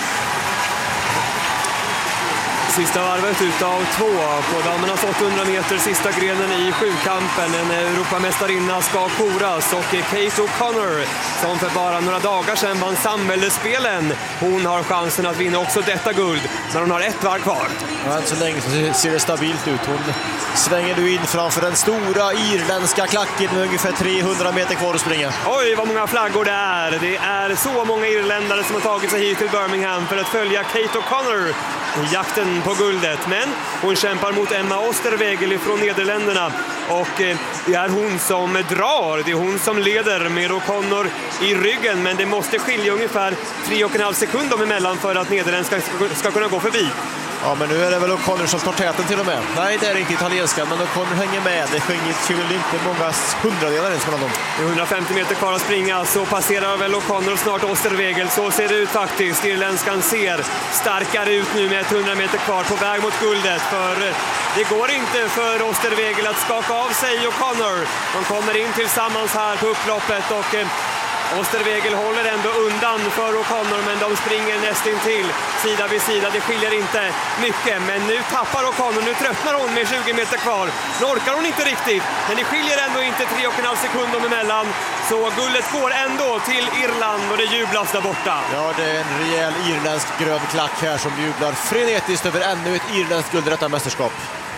Sista varvet utav två på damernas åttahundra meter, sista grenen i sjukampen. En Europamästarinna ska koras och Kate O'Connor som för bara några dagar sedan vann samhällsspelen. Hon har chansen att vinna också detta guld när hon har ett varv kvar. Ja, än så länge så ser det stabilt ut. Hon svänger du in framför den stora irländska klacken med ungefär trehundra meter kvar att springa. Oj, vad många flaggor det är. Det är så många irländare som har tagit sig hit till Birmingham för att följa Kate O'Connor i jakten på guldet. Men hon kämpar mot Emma Osterwegel från Nederländerna och det är hon som drar. Det är hon som leder med O'Connor i ryggen, men det måste skilja ungefär tre och en halv sekund om emellan för att Nederländerna ska, ska kunna gå förbi. Ja, men nu är det väl O'Connor som tar täten till och med. Nej, det är inte italienska, men O'Connor hänger med. Det skiljer inte många hundradelar ens mellan dem. Det är hundrafemtio meter kvar att springa, så passerar väl O'Connor snart Osterwegel. Så ser det ut faktiskt. Irländskan ser starkare ut nu med hundra meter kvar på väg mot guldet. För det går inte för Osterwegel att skaka av sig O'Connor. De kommer in tillsammans här på upploppet och Osterwegel håller ändå undan för O'Connor, men de springer nästintill sida vid sida. Det skiljer inte mycket, men nu tappar O'Connor. Nu tröttnar hon med tjugo meter kvar. Nu orkar hon inte riktigt, men det skiljer ändå inte tre och en halv sekund om emellan. Så guldet går ändå till Irland och det jublas där borta. Ja, det är en rejäl irländsk grön klack här som jublar frenetiskt över ännu ett irländskt guld i detta mästerskap.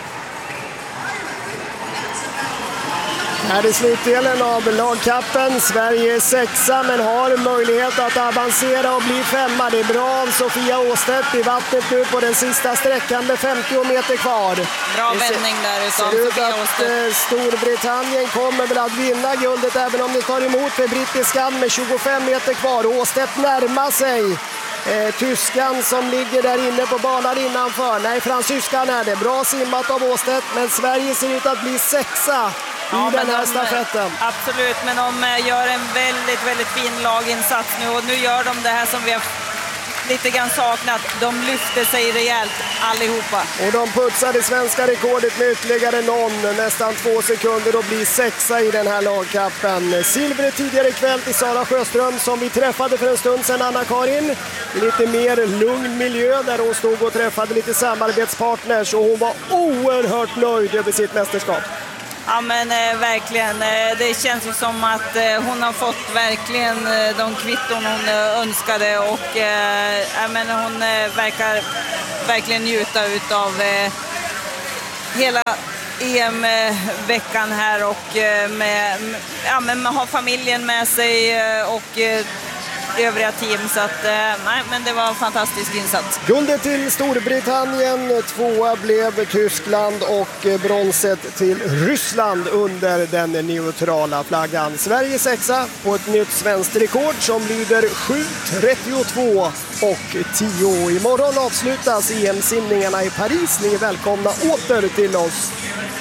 Här är slutdelen av lagkappen. Sverige är sexa men har möjlighet att avancera och bli femma. Det är bra av Sofia Åstedt i vattnet nu på den sista sträckan med femtio meter kvar. Bra vändning där utav Sofia Åstedt. Storbritannien kommer väl att vinna guldet även om det tar emot för brittiskan med tjugofem meter kvar. Åstedt närmar sig Eh, tyskan som ligger där inne på banan innanför. Nej, fransyskan är det. Bra simmat av Åstedt, men Sverige ser ut att bli sexa ja, i den här de, stafetten. Absolut, men de gör en väldigt, väldigt fin laginsats nu och nu gör de det här som vi har lite grann saknat. De lyfte sig rejält allihopa. Och de putsade svenska rekordet med ytterligare någon, nästan två sekunder, och blir sexa i den här lagkappen. Silvret tidigare ikväll till Sara Sjöström som vi träffade för en stund sedan, Anna-Karin. Lite mer lugn miljö där hon stod och träffade lite samarbetspartners, och hon var oerhört nöjd över sitt mästerskap. Ja men eh, verkligen, eh, det känns ju som att eh, hon har fått verkligen eh, de kvitton hon eh, önskade, och eh, men hon eh, verkar verkligen njuta utav eh, hela E M-veckan här, och eh, med, ja, men ha familjen med sig eh, och eh, övriga team, så att eh, nej, men det var en fantastisk insats. Guldet till Storbritannien, tvåa blev Tyskland och bronset till Ryssland under den neutrala flaggan. Sverige sexa på ett nytt svenskt rekord som lyder sju trettiotvå och tio. Imorgon avslutas E M-simningarna i Paris. Ni är välkomna åter till oss.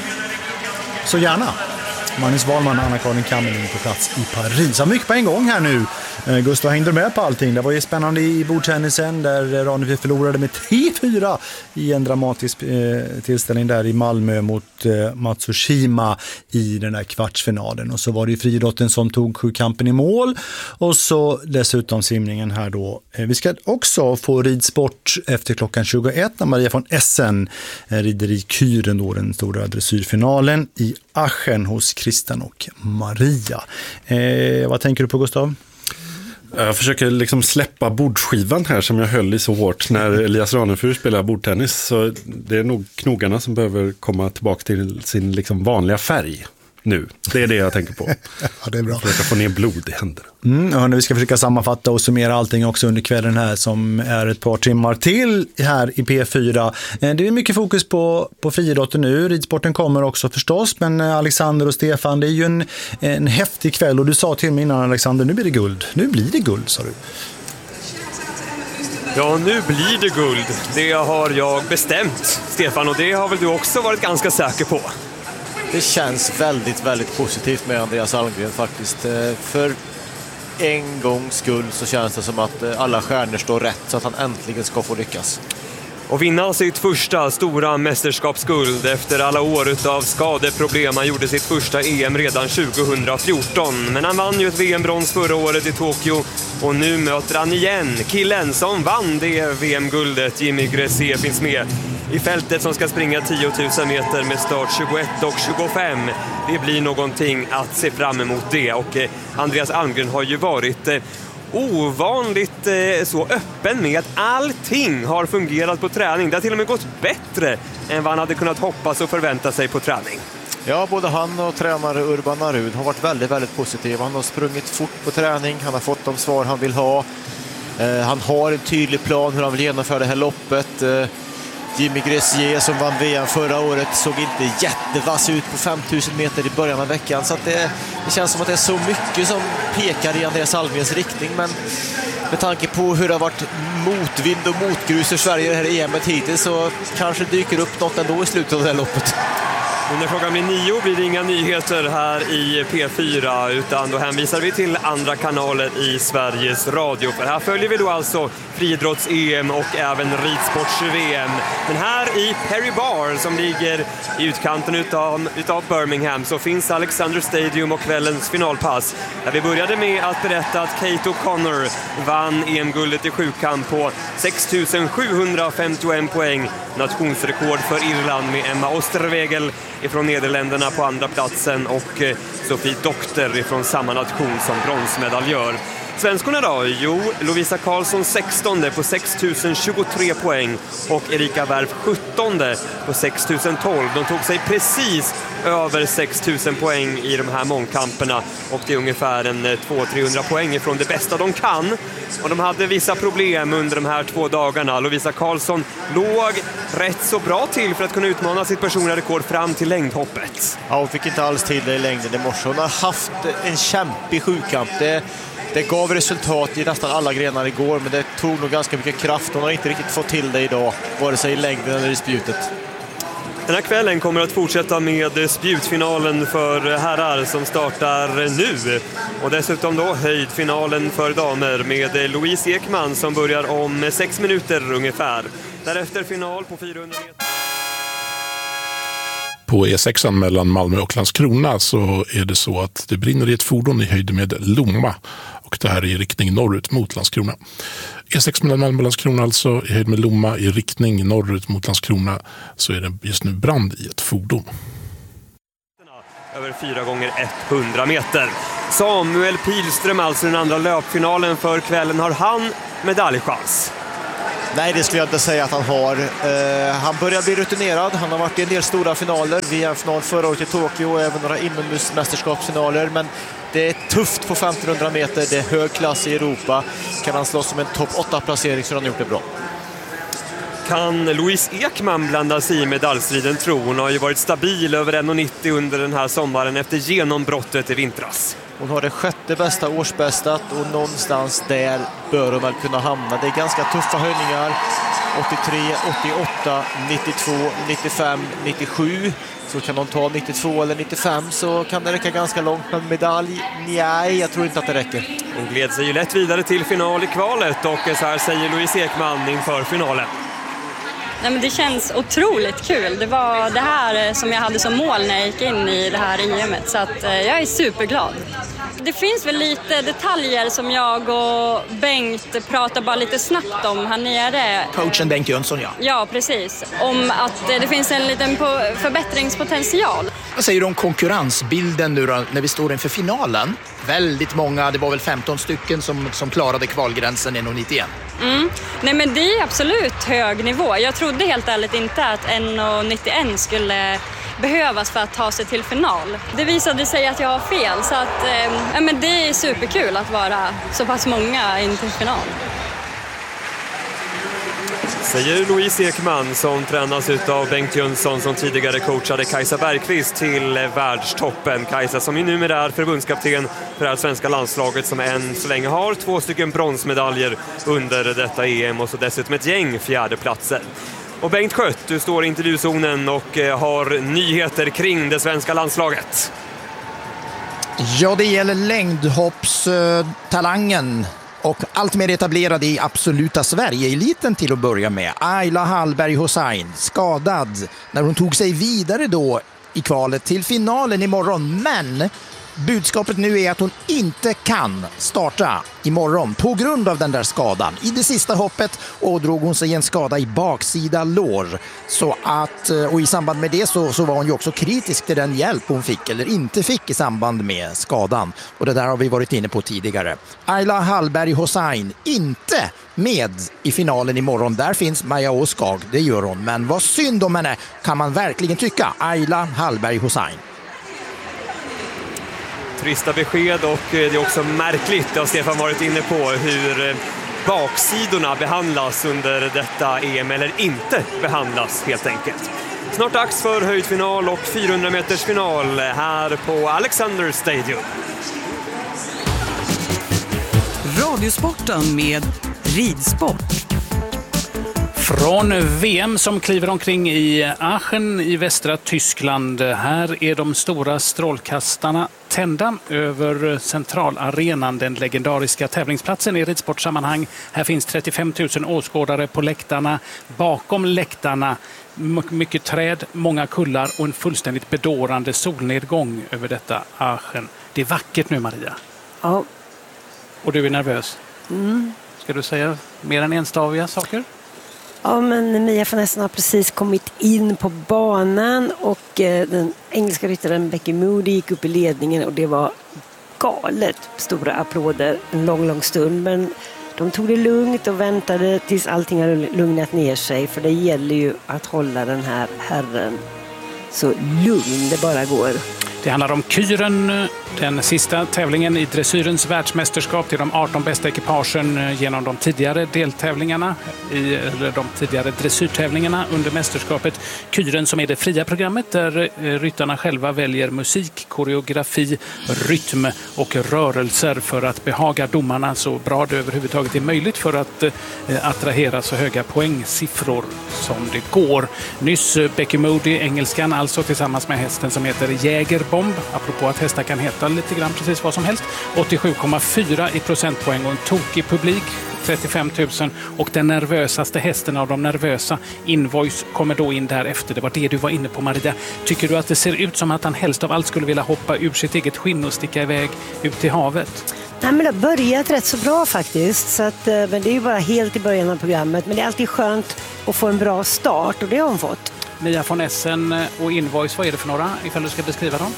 Så gärna. Magnus Wahlman och Anna-Karin Kammerlin på plats i Paris. Så mycket på en gång här nu. Gustav hängde med på allting. Det var ju spännande i bordtennisen där Ronneby förlorade med tre fyra i en dramatisk eh, tillställning där i Malmö mot eh, Matsushima i den där kvartsfinalen. Och så var det ju friidrotten som tog sjukampen i mål. Och så dessutom simningen här då. Eh, vi ska också få ridsport efter klockan tjugoett när Maria von Essen eh, rider i Kyren då, den stora dressyrfinalen i Aachen hos Christian och Maria. Eh, vad tänker du på, Gustav? Jag försöker liksom släppa bordskivan här som jag höll i så hårt när Elias Ranefur spelar bordtennis. Så det är nog knogarna som behöver komma tillbaka till sin liksom vanliga färg nu. Det är det jag tänker på. Ja, det är bra. Försöka få ner blod i händerna. Mm, hörni, vi ska försöka sammanfatta och summera allting också under kvällen här som är ett par timmar till här i P fyra. Det är mycket fokus på, på friidrotten nu. Ridsporten kommer också förstås, men Alexander och Stefan, det är ju en, en häftig kväll, och du sa till mig innan, Alexander, nu blir det guld. Nu blir det guld, sa du. Ja, nu blir det guld. Det har jag bestämt, Stefan, och det har väl du också varit ganska säker på. Det känns väldigt, väldigt positivt med Andreas Almgren faktiskt. För en gångs skull så känns det som att alla stjärnor står rätt så att han äntligen ska få lyckas. Och vinna sitt första stora mästerskapsguld efter alla år av skadeproblem. Han gjorde sitt första E M redan tjugohundrafjorton. Men han vann ju ett V M-brons förra året i Tokyo. Och nu möter han igen killen som vann det V M-guldet. Jimmy Gressier finns med i fältet som ska springa tio tusen meter med start tjugoett och tjugofem. Det blir någonting att se fram emot det. Och eh, Andreas Almgren har ju varit eh, ovanligt eh, så öppen med att allting har fungerat på träning. Det har till och med gått bättre än vad han hade kunnat hoppas och förvänta sig på träning. Ja, både han och tränare Urban Arud har varit väldigt, väldigt positiva. Han har sprungit fort på träning, han har fått de svar han vill ha. Eh, han har en tydlig plan hur han vill genomföra det här loppet. Eh, Jimmy Gressier som vann V M förra året såg inte jättevass ut på fem tusen meter i början av veckan. Så att det, det känns som att det är så mycket som pekar i Andreas Almgrens riktning. Men med tanke på hur det har varit motvind och motgrus i Sverige här i E M hittills så kanske dyker upp något ändå i slutet av det här loppet. Och när klockan blir nio blir det inga nyheter här i P fyra, utan då hänvisar vi till andra kanaler i Sveriges Radio. För här följer vi då alltså friidrotts-E M och även ridsports-V M. Men här i Perry Barr som ligger i utkanten utav, utav Birmingham så finns Alexander Stadium och kvällens finalpass. Där vi började med att berätta att Kate O'Connor vann E M-guldet i sjukamp på sex tusen sjuhundrafemtioen poäng. Nationsrekord för Irland med Emma Osterwegel ifrån Nederländerna på andra platsen och Sofie Doktor ifrån samma nation som bronsmedaljör. Svenskorna då? Jo, Lovisa Karlsson sextonde på sex tusen tjugotre poäng och Erika Wärf sjuttonde på sex tusen tolv. De tog sig precis över sex tusen poäng i de här mångkamperna och det är ungefär en två till trehundra poäng ifrån det bästa de kan. Och de hade vissa problem under de här två dagarna. Lovisa Karlsson låg rätt så bra till för att kunna utmana sitt personliga rekord fram till längdhoppet. Ja, hon fick inte alls till det i längden i morse. Hon har haft en kämpig sjukamp. Det, det gav resultat i nästan alla grenar igår, men det tog nog ganska mycket kraft. Hon har inte riktigt fått till det idag, vare sig i längden eller i spjutet. Den här kvällen kommer att fortsätta med spjutfinalen för herrar som startar nu. Och dessutom då höjdfinalen för damer med Louise Ekman som börjar om sex minuter ungefär. Därefter final på fyrahundra meter. På E sex mellan Malmö och Landskrona så är det så att det brinner i ett fordon i höjd med Lomma. Och det här är i riktning norrut mot Landskrona. E sex mellan Malmö och Landskrona alltså i höjd med Lomma, i riktning norrut mot Landskrona så är det just nu brand i ett fordon. Över fyra gånger etthundra meter. Samuel Pilström, alltså den andra löpfinalen för kvällen, har han medaljchans? Nej, det skulle jag inte säga att han har. Uh, han börjar bli rutinerad. Han har varit i en del stora finaler. V M-final förra året i Tokyo och även några inomhusmästerskapsfinaler. Men det är tufft på femtonhundra meter. Det är hög klass i Europa. Kan han slåss som en topp åtta-placering så har han gjort det bra. Kan Louise Ekman blanda sig i medaljstriden, tror hon? Har ju varit stabil över en nittio under den här sommaren efter genombrottet i vintras. Hon har det sjätte bästa årsbästat och någonstans där bör hon väl kunna hamna. Det är ganska tuffa höjningar. åttiotre, åttioåtta, nittiotvå, nittiofem, nittiosju. Så kan hon ta nittiotvå eller nittiofem så kan det räcka ganska långt. Men medalj, nej, jag tror inte att det räcker. Hon gled sig ju lätt vidare till final i kvalet och så här säger Louise Ekman inför finalen. Nej, men det känns otroligt kul. Det var det här som jag hade som mål när jag gick in i det här I M-et. Så att, eh, jag är superglad. Det finns väl lite detaljer som jag och Bengt pratar bara lite snabbt om här nere. Coachen Bengt Jönsson, ja. Ja, precis. Om att eh, det finns en liten förbättringspotential. Vad säger du om konkurrensbilden nu då, när vi står inför finalen? Väldigt många, det var väl femton stycken som, som klarade kvalgränsen en nittioen. Mm. Nej, men det är absolut hög nivå. Jag trodde helt ärligt inte att en nittioen skulle behövas för att ta sig till final. Det visade sig att jag har fel, så att, eh, men det är superkul att vara så pass många in till final. Säger Louise Ekman som tränas av Bengt Jönsson som tidigare coachade Kajsa Bergqvist till världstoppen. Kajsa som ju numera är förbundskapten för det här svenska landslaget som än så länge har två stycken bronsmedaljer under detta E M och så dessutom ett gäng fjärdeplatser. Och Bengt Skött, du står i intervjuzonen och har nyheter kring det svenska landslaget. Ja, det gäller längdhoppstalangen och allt mer etablerad i absoluta Sverige-eliten till att börja med. Ayla Hallberg Hossein, skadad när hon tog sig vidare då i kvalet till finalen imorgon. Men budskapet nu är att hon inte kan starta imorgon på grund av den där skadan. I det sista hoppet och drog hon sig en skada i baksida lår. Så att, och i samband med det så, så var hon ju också kritisk till den hjälp hon fick eller inte fick i samband med skadan. Och det där har vi varit inne på tidigare. Ayla Hallberg Hossein inte med i finalen imorgon. Där finns Maja Åskag, det gör hon. Men vad synd om henne kan man verkligen tycka. Ayla Hallberg Hossein. Trista besked och det är också märkligt, det har Stefan varit inne på, hur baksidorna behandlas under detta E M eller inte behandlas helt enkelt. Snart dags för höjdfinal och fyrahundra meters final här på Alexander Stadium. Radiosporten med ridsport. Från V M som kliver omkring i Aachen i västra Tyskland. Här är de stora strålkastarna tända över centralarenan, den legendariska tävlingsplatsen i ridsportsammanhang. Här finns trettiofem tusen åskådare på läktarna. Bakom läktarna mycket träd, många kullar och en fullständigt bedårande solnedgång över detta Aachen. Det är vackert nu, Maria. Ja. Och du är nervös. Mm. Ska du säga mer än enstaviga saker? Ja, men Mia van Essen har precis kommit in på banan och eh, den engelska ryttaren Becky Moody gick upp i ledningen och det var galet stora applåder en lång, lång stund. Men de tog det lugnt och väntade tills allting hade lugnat ner sig, för det gäller ju att hålla den här herren så lugn det bara går. Det handlar om Kyren, den sista tävlingen i dressyrens världsmästerskap till de arton bästa ekipagen genom de tidigare deltävlingarna, i, eller de tidigare dressyrtävlingarna under mästerskapet. Kyren som är det fria programmet där ryttarna själva väljer musik, koreografi, rytm och rörelser för att behaga domarna så bra det överhuvudtaget är möjligt för att eh, attrahera så höga poängsiffror som det går. Nyss Becky Moody, engelskan, alltså tillsammans med hästen som heter Jägerbomb, apropå att hästar kan heta lite grann precis vad som helst, åttiosju komma fyra i procentpoäng och en tokig publik, trettiofem tusen, och den nervösaste hästen av de nervösa, Invoice, kommer då in därefter. Det var det du var inne på, Maria. Tycker du att det ser ut som att han helst av allt skulle vilja hoppa ur sitt eget skinn och sticka iväg ut till havet? Nej, men det har börjat rätt så bra faktiskt. Så att, men det är ju bara helt i början av programmet. Men det är alltid skönt att få en bra start och det har hon fått. Mia von Essen och Invoice, vad är det för några ifall du ska beskriva dem?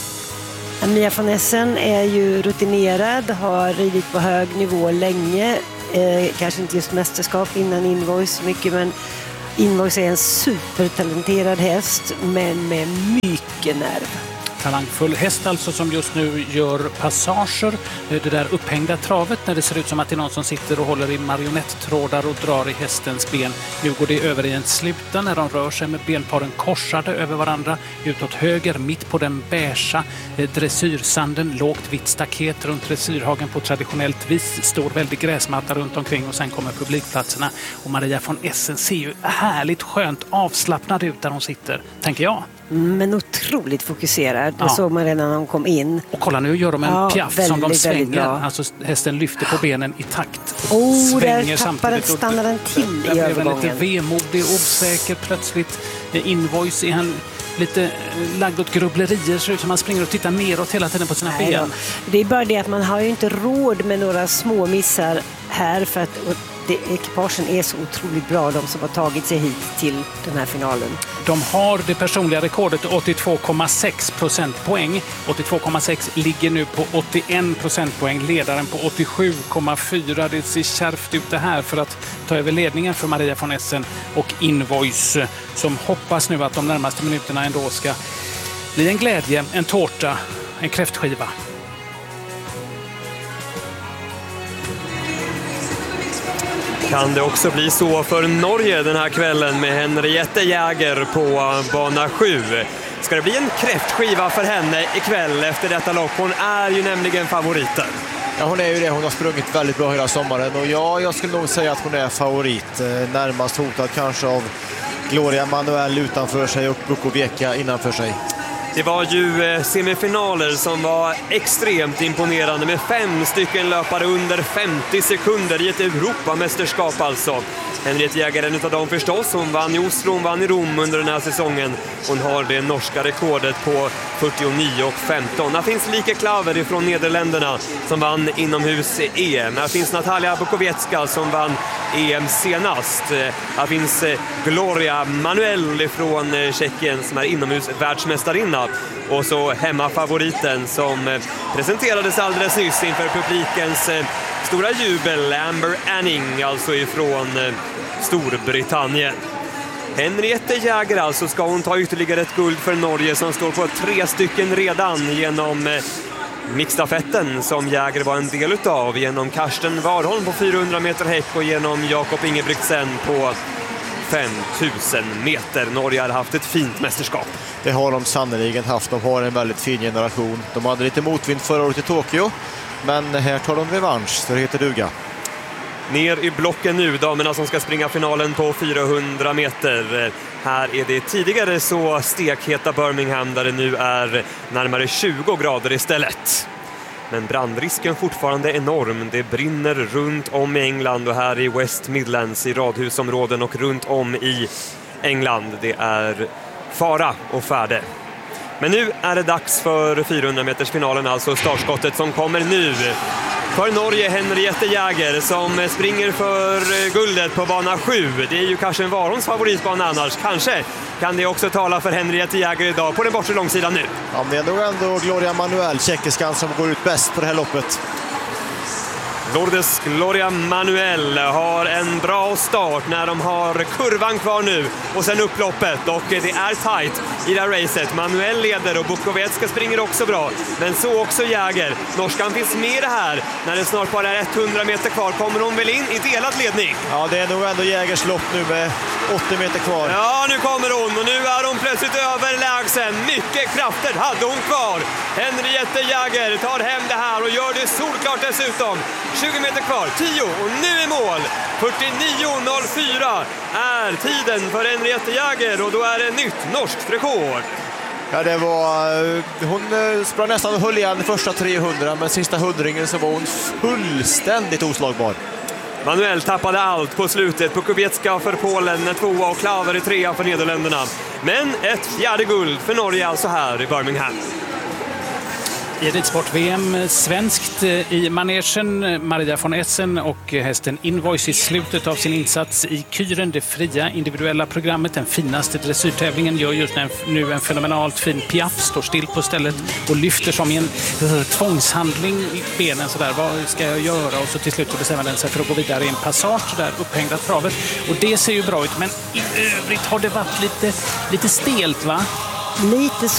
Mia von Essen är ju rutinerad, har ridit på hög nivå länge. Eh, kanske inte just mästerskap innan Invoice så mycket, men Invoice är en supertalenterad häst men med mycket nerv. Talangfull häst alltså som just nu gör passager, det där upphängda travet när det ser ut som att det är någon som sitter och håller i marionettrådar och drar i hästens ben. Nu går det över i en sluta när de rör sig med benparen korsade över varandra utåt höger mitt på den beiga dressyrsanden, lågt vitt staket runt dressyrhagen på traditionellt vis, stor väldig gräsmatta runt omkring och sen kommer publikplatserna och Maria von Essen ser ju härligt skönt avslappnad ut där hon sitter, tänker jag. Men otroligt fokuserad. Det ja. såg man redan när de kom in. Och kolla, nu gör de en ja, piaff väldigt, som de svänger. Alltså hästen lyfter på benen i takt. Oh, där tappar den, stannar den till i övergången. Lite vemodig, osäker plötsligt. Invoice är han lite lagd åt grubblerier, så ut som man springer och tittar neråt hela tiden på sina Nej, ben. Det är bara det att man har ju inte råd med några små missar här för att det, ekipagen är så otroligt bra, de som har tagit sig hit till den här finalen. De har det personliga rekordet åttiotvå komma sex procentpoäng. åttiotvå komma sex ligger nu på åttioen procentpoäng. Ledaren på åttiosju komma fyra. Det ser kärvt ut det här för att ta över ledningen för Maria von Essen och Invoice som hoppas nu att de närmaste minuterna ändå ska bli en glädje, en tårta, en kräftskiva. Kan det också bli så för Norge den här kvällen med Henriette Jäger på bana sju? Ska det bli en kräftskiva för henne ikväll efter detta lopp? Hon är ju nämligen favoriten. Ja, hon är ju det. Hon har sprungit väldigt bra hela sommaren. Och ja, jag skulle nog säga att hon är favorit. Närmast hotad kanske av Gloria Manuel utanför sig och Bukovica innanför sig. Det var ju semifinaler som var extremt imponerande med fem stycken löpare under femtio sekunder i ett Europamästerskap alltså. Henriette Jäger är en av dem förstås. Hon vann i Oslo, hon vann i Rom under den här säsongen. Hon har det norska rekordet på fyrtionio och femton. Här finns Lieke Klaver ifrån Nederländerna som vann inomhus-E M. Här finns Natalia Bukoviecka som vann E M senast. Här finns Gloria Manuel ifrån Tjeckien som är inomhus-världsmästarinna. Och så hemmafavoriten som presenterades alldeles nyss inför publikens stora jubel, Amber Anning, alltså ifrån Storbritannien. Henriette Jäger alltså, ska hon ta ytterligare ett guld för Norge som står på tre stycken redan genom mixstafetten som Jäger var en del utav, genom Karsten Warholm på fyrahundra meter häck och genom Jakob Ingebrigtsen på fem tusen meter. Norge har haft ett fint mästerskap. Det har de sannoliken haft. De har en väldigt fin generation. De hade lite motvind förra året i Tokyo, men här tar de revansch, så det heter duga. Ner i blocken nu, damerna som ska springa finalen på fyrahundra meter. Här är det tidigare så stekheta Birmingham där det nu är närmare tjugo grader istället. Men brandrisken fortfarande enorm. Det brinner runt om i England och här i West Midlands i radhusområden och runt om i England. Det är fara och färde. Men nu är det dags för fyrahundra meters finalen, alltså startskottet som kommer nu. För Norge, Henriette Jäger som springer för guldet på bana sju. Det är ju kanske en Warholms favoritbana annars. Kanske kan det också tala för Henriette Jäger idag på den bortre långsidan nu. Ja, det är nog ändå Gloria Manuel, tjeckiskan, som går ut bäst på det här loppet. Lourdes Gloria Manuel har en bra start när de har kurvan kvar nu och sen upploppet, och det är tajt i det här racet. Manuel leder och Bukovetska springer också bra. Men så också Jäger. Norskan finns med i det här. När det snart bara är hundra meter kvar kommer hon väl in i delad ledning. Ja, det är nog ändå Jägers lopp nu med åttio meter kvar. Ja, nu kommer hon och nu är hon plötsligt överlägsen. Mycket krafter hade hon kvar. Henriette Jäger tar hem det här och gör det solklart dessutom. tjugo meter kvar, tio och nu är mål. fyrtionio noll fyra är tiden för Henriette Jäger och då är det nytt norskt rekord. Ja, det var, hon sprang nästan och höll igen första trehundra, men sista hundringen så var hon fullständigt oslagbar. Manuel tappade allt på slutet. Bukovetska för Polen, tvåa och Klaver i trea för Nederländerna. Men ett fjärde guld för Norge alltså här i Birmingham. I ridsport-V M svenskt i manegen, Maria von Essen och hästen Invoice i slutet av sin insats i Kyren, det fria individuella programmet, den finaste dressyrtävlingen, gör just nu en fenomenalt fin piaff, står still på stället och lyfter som i en tvångshandling i benen sådär, vad ska jag göra? Och så till slut bestämmer den sig för att gå vidare i en passage där upphängda travet och det ser ju bra ut, men i övrigt har det varit lite, lite stelt, va? Lite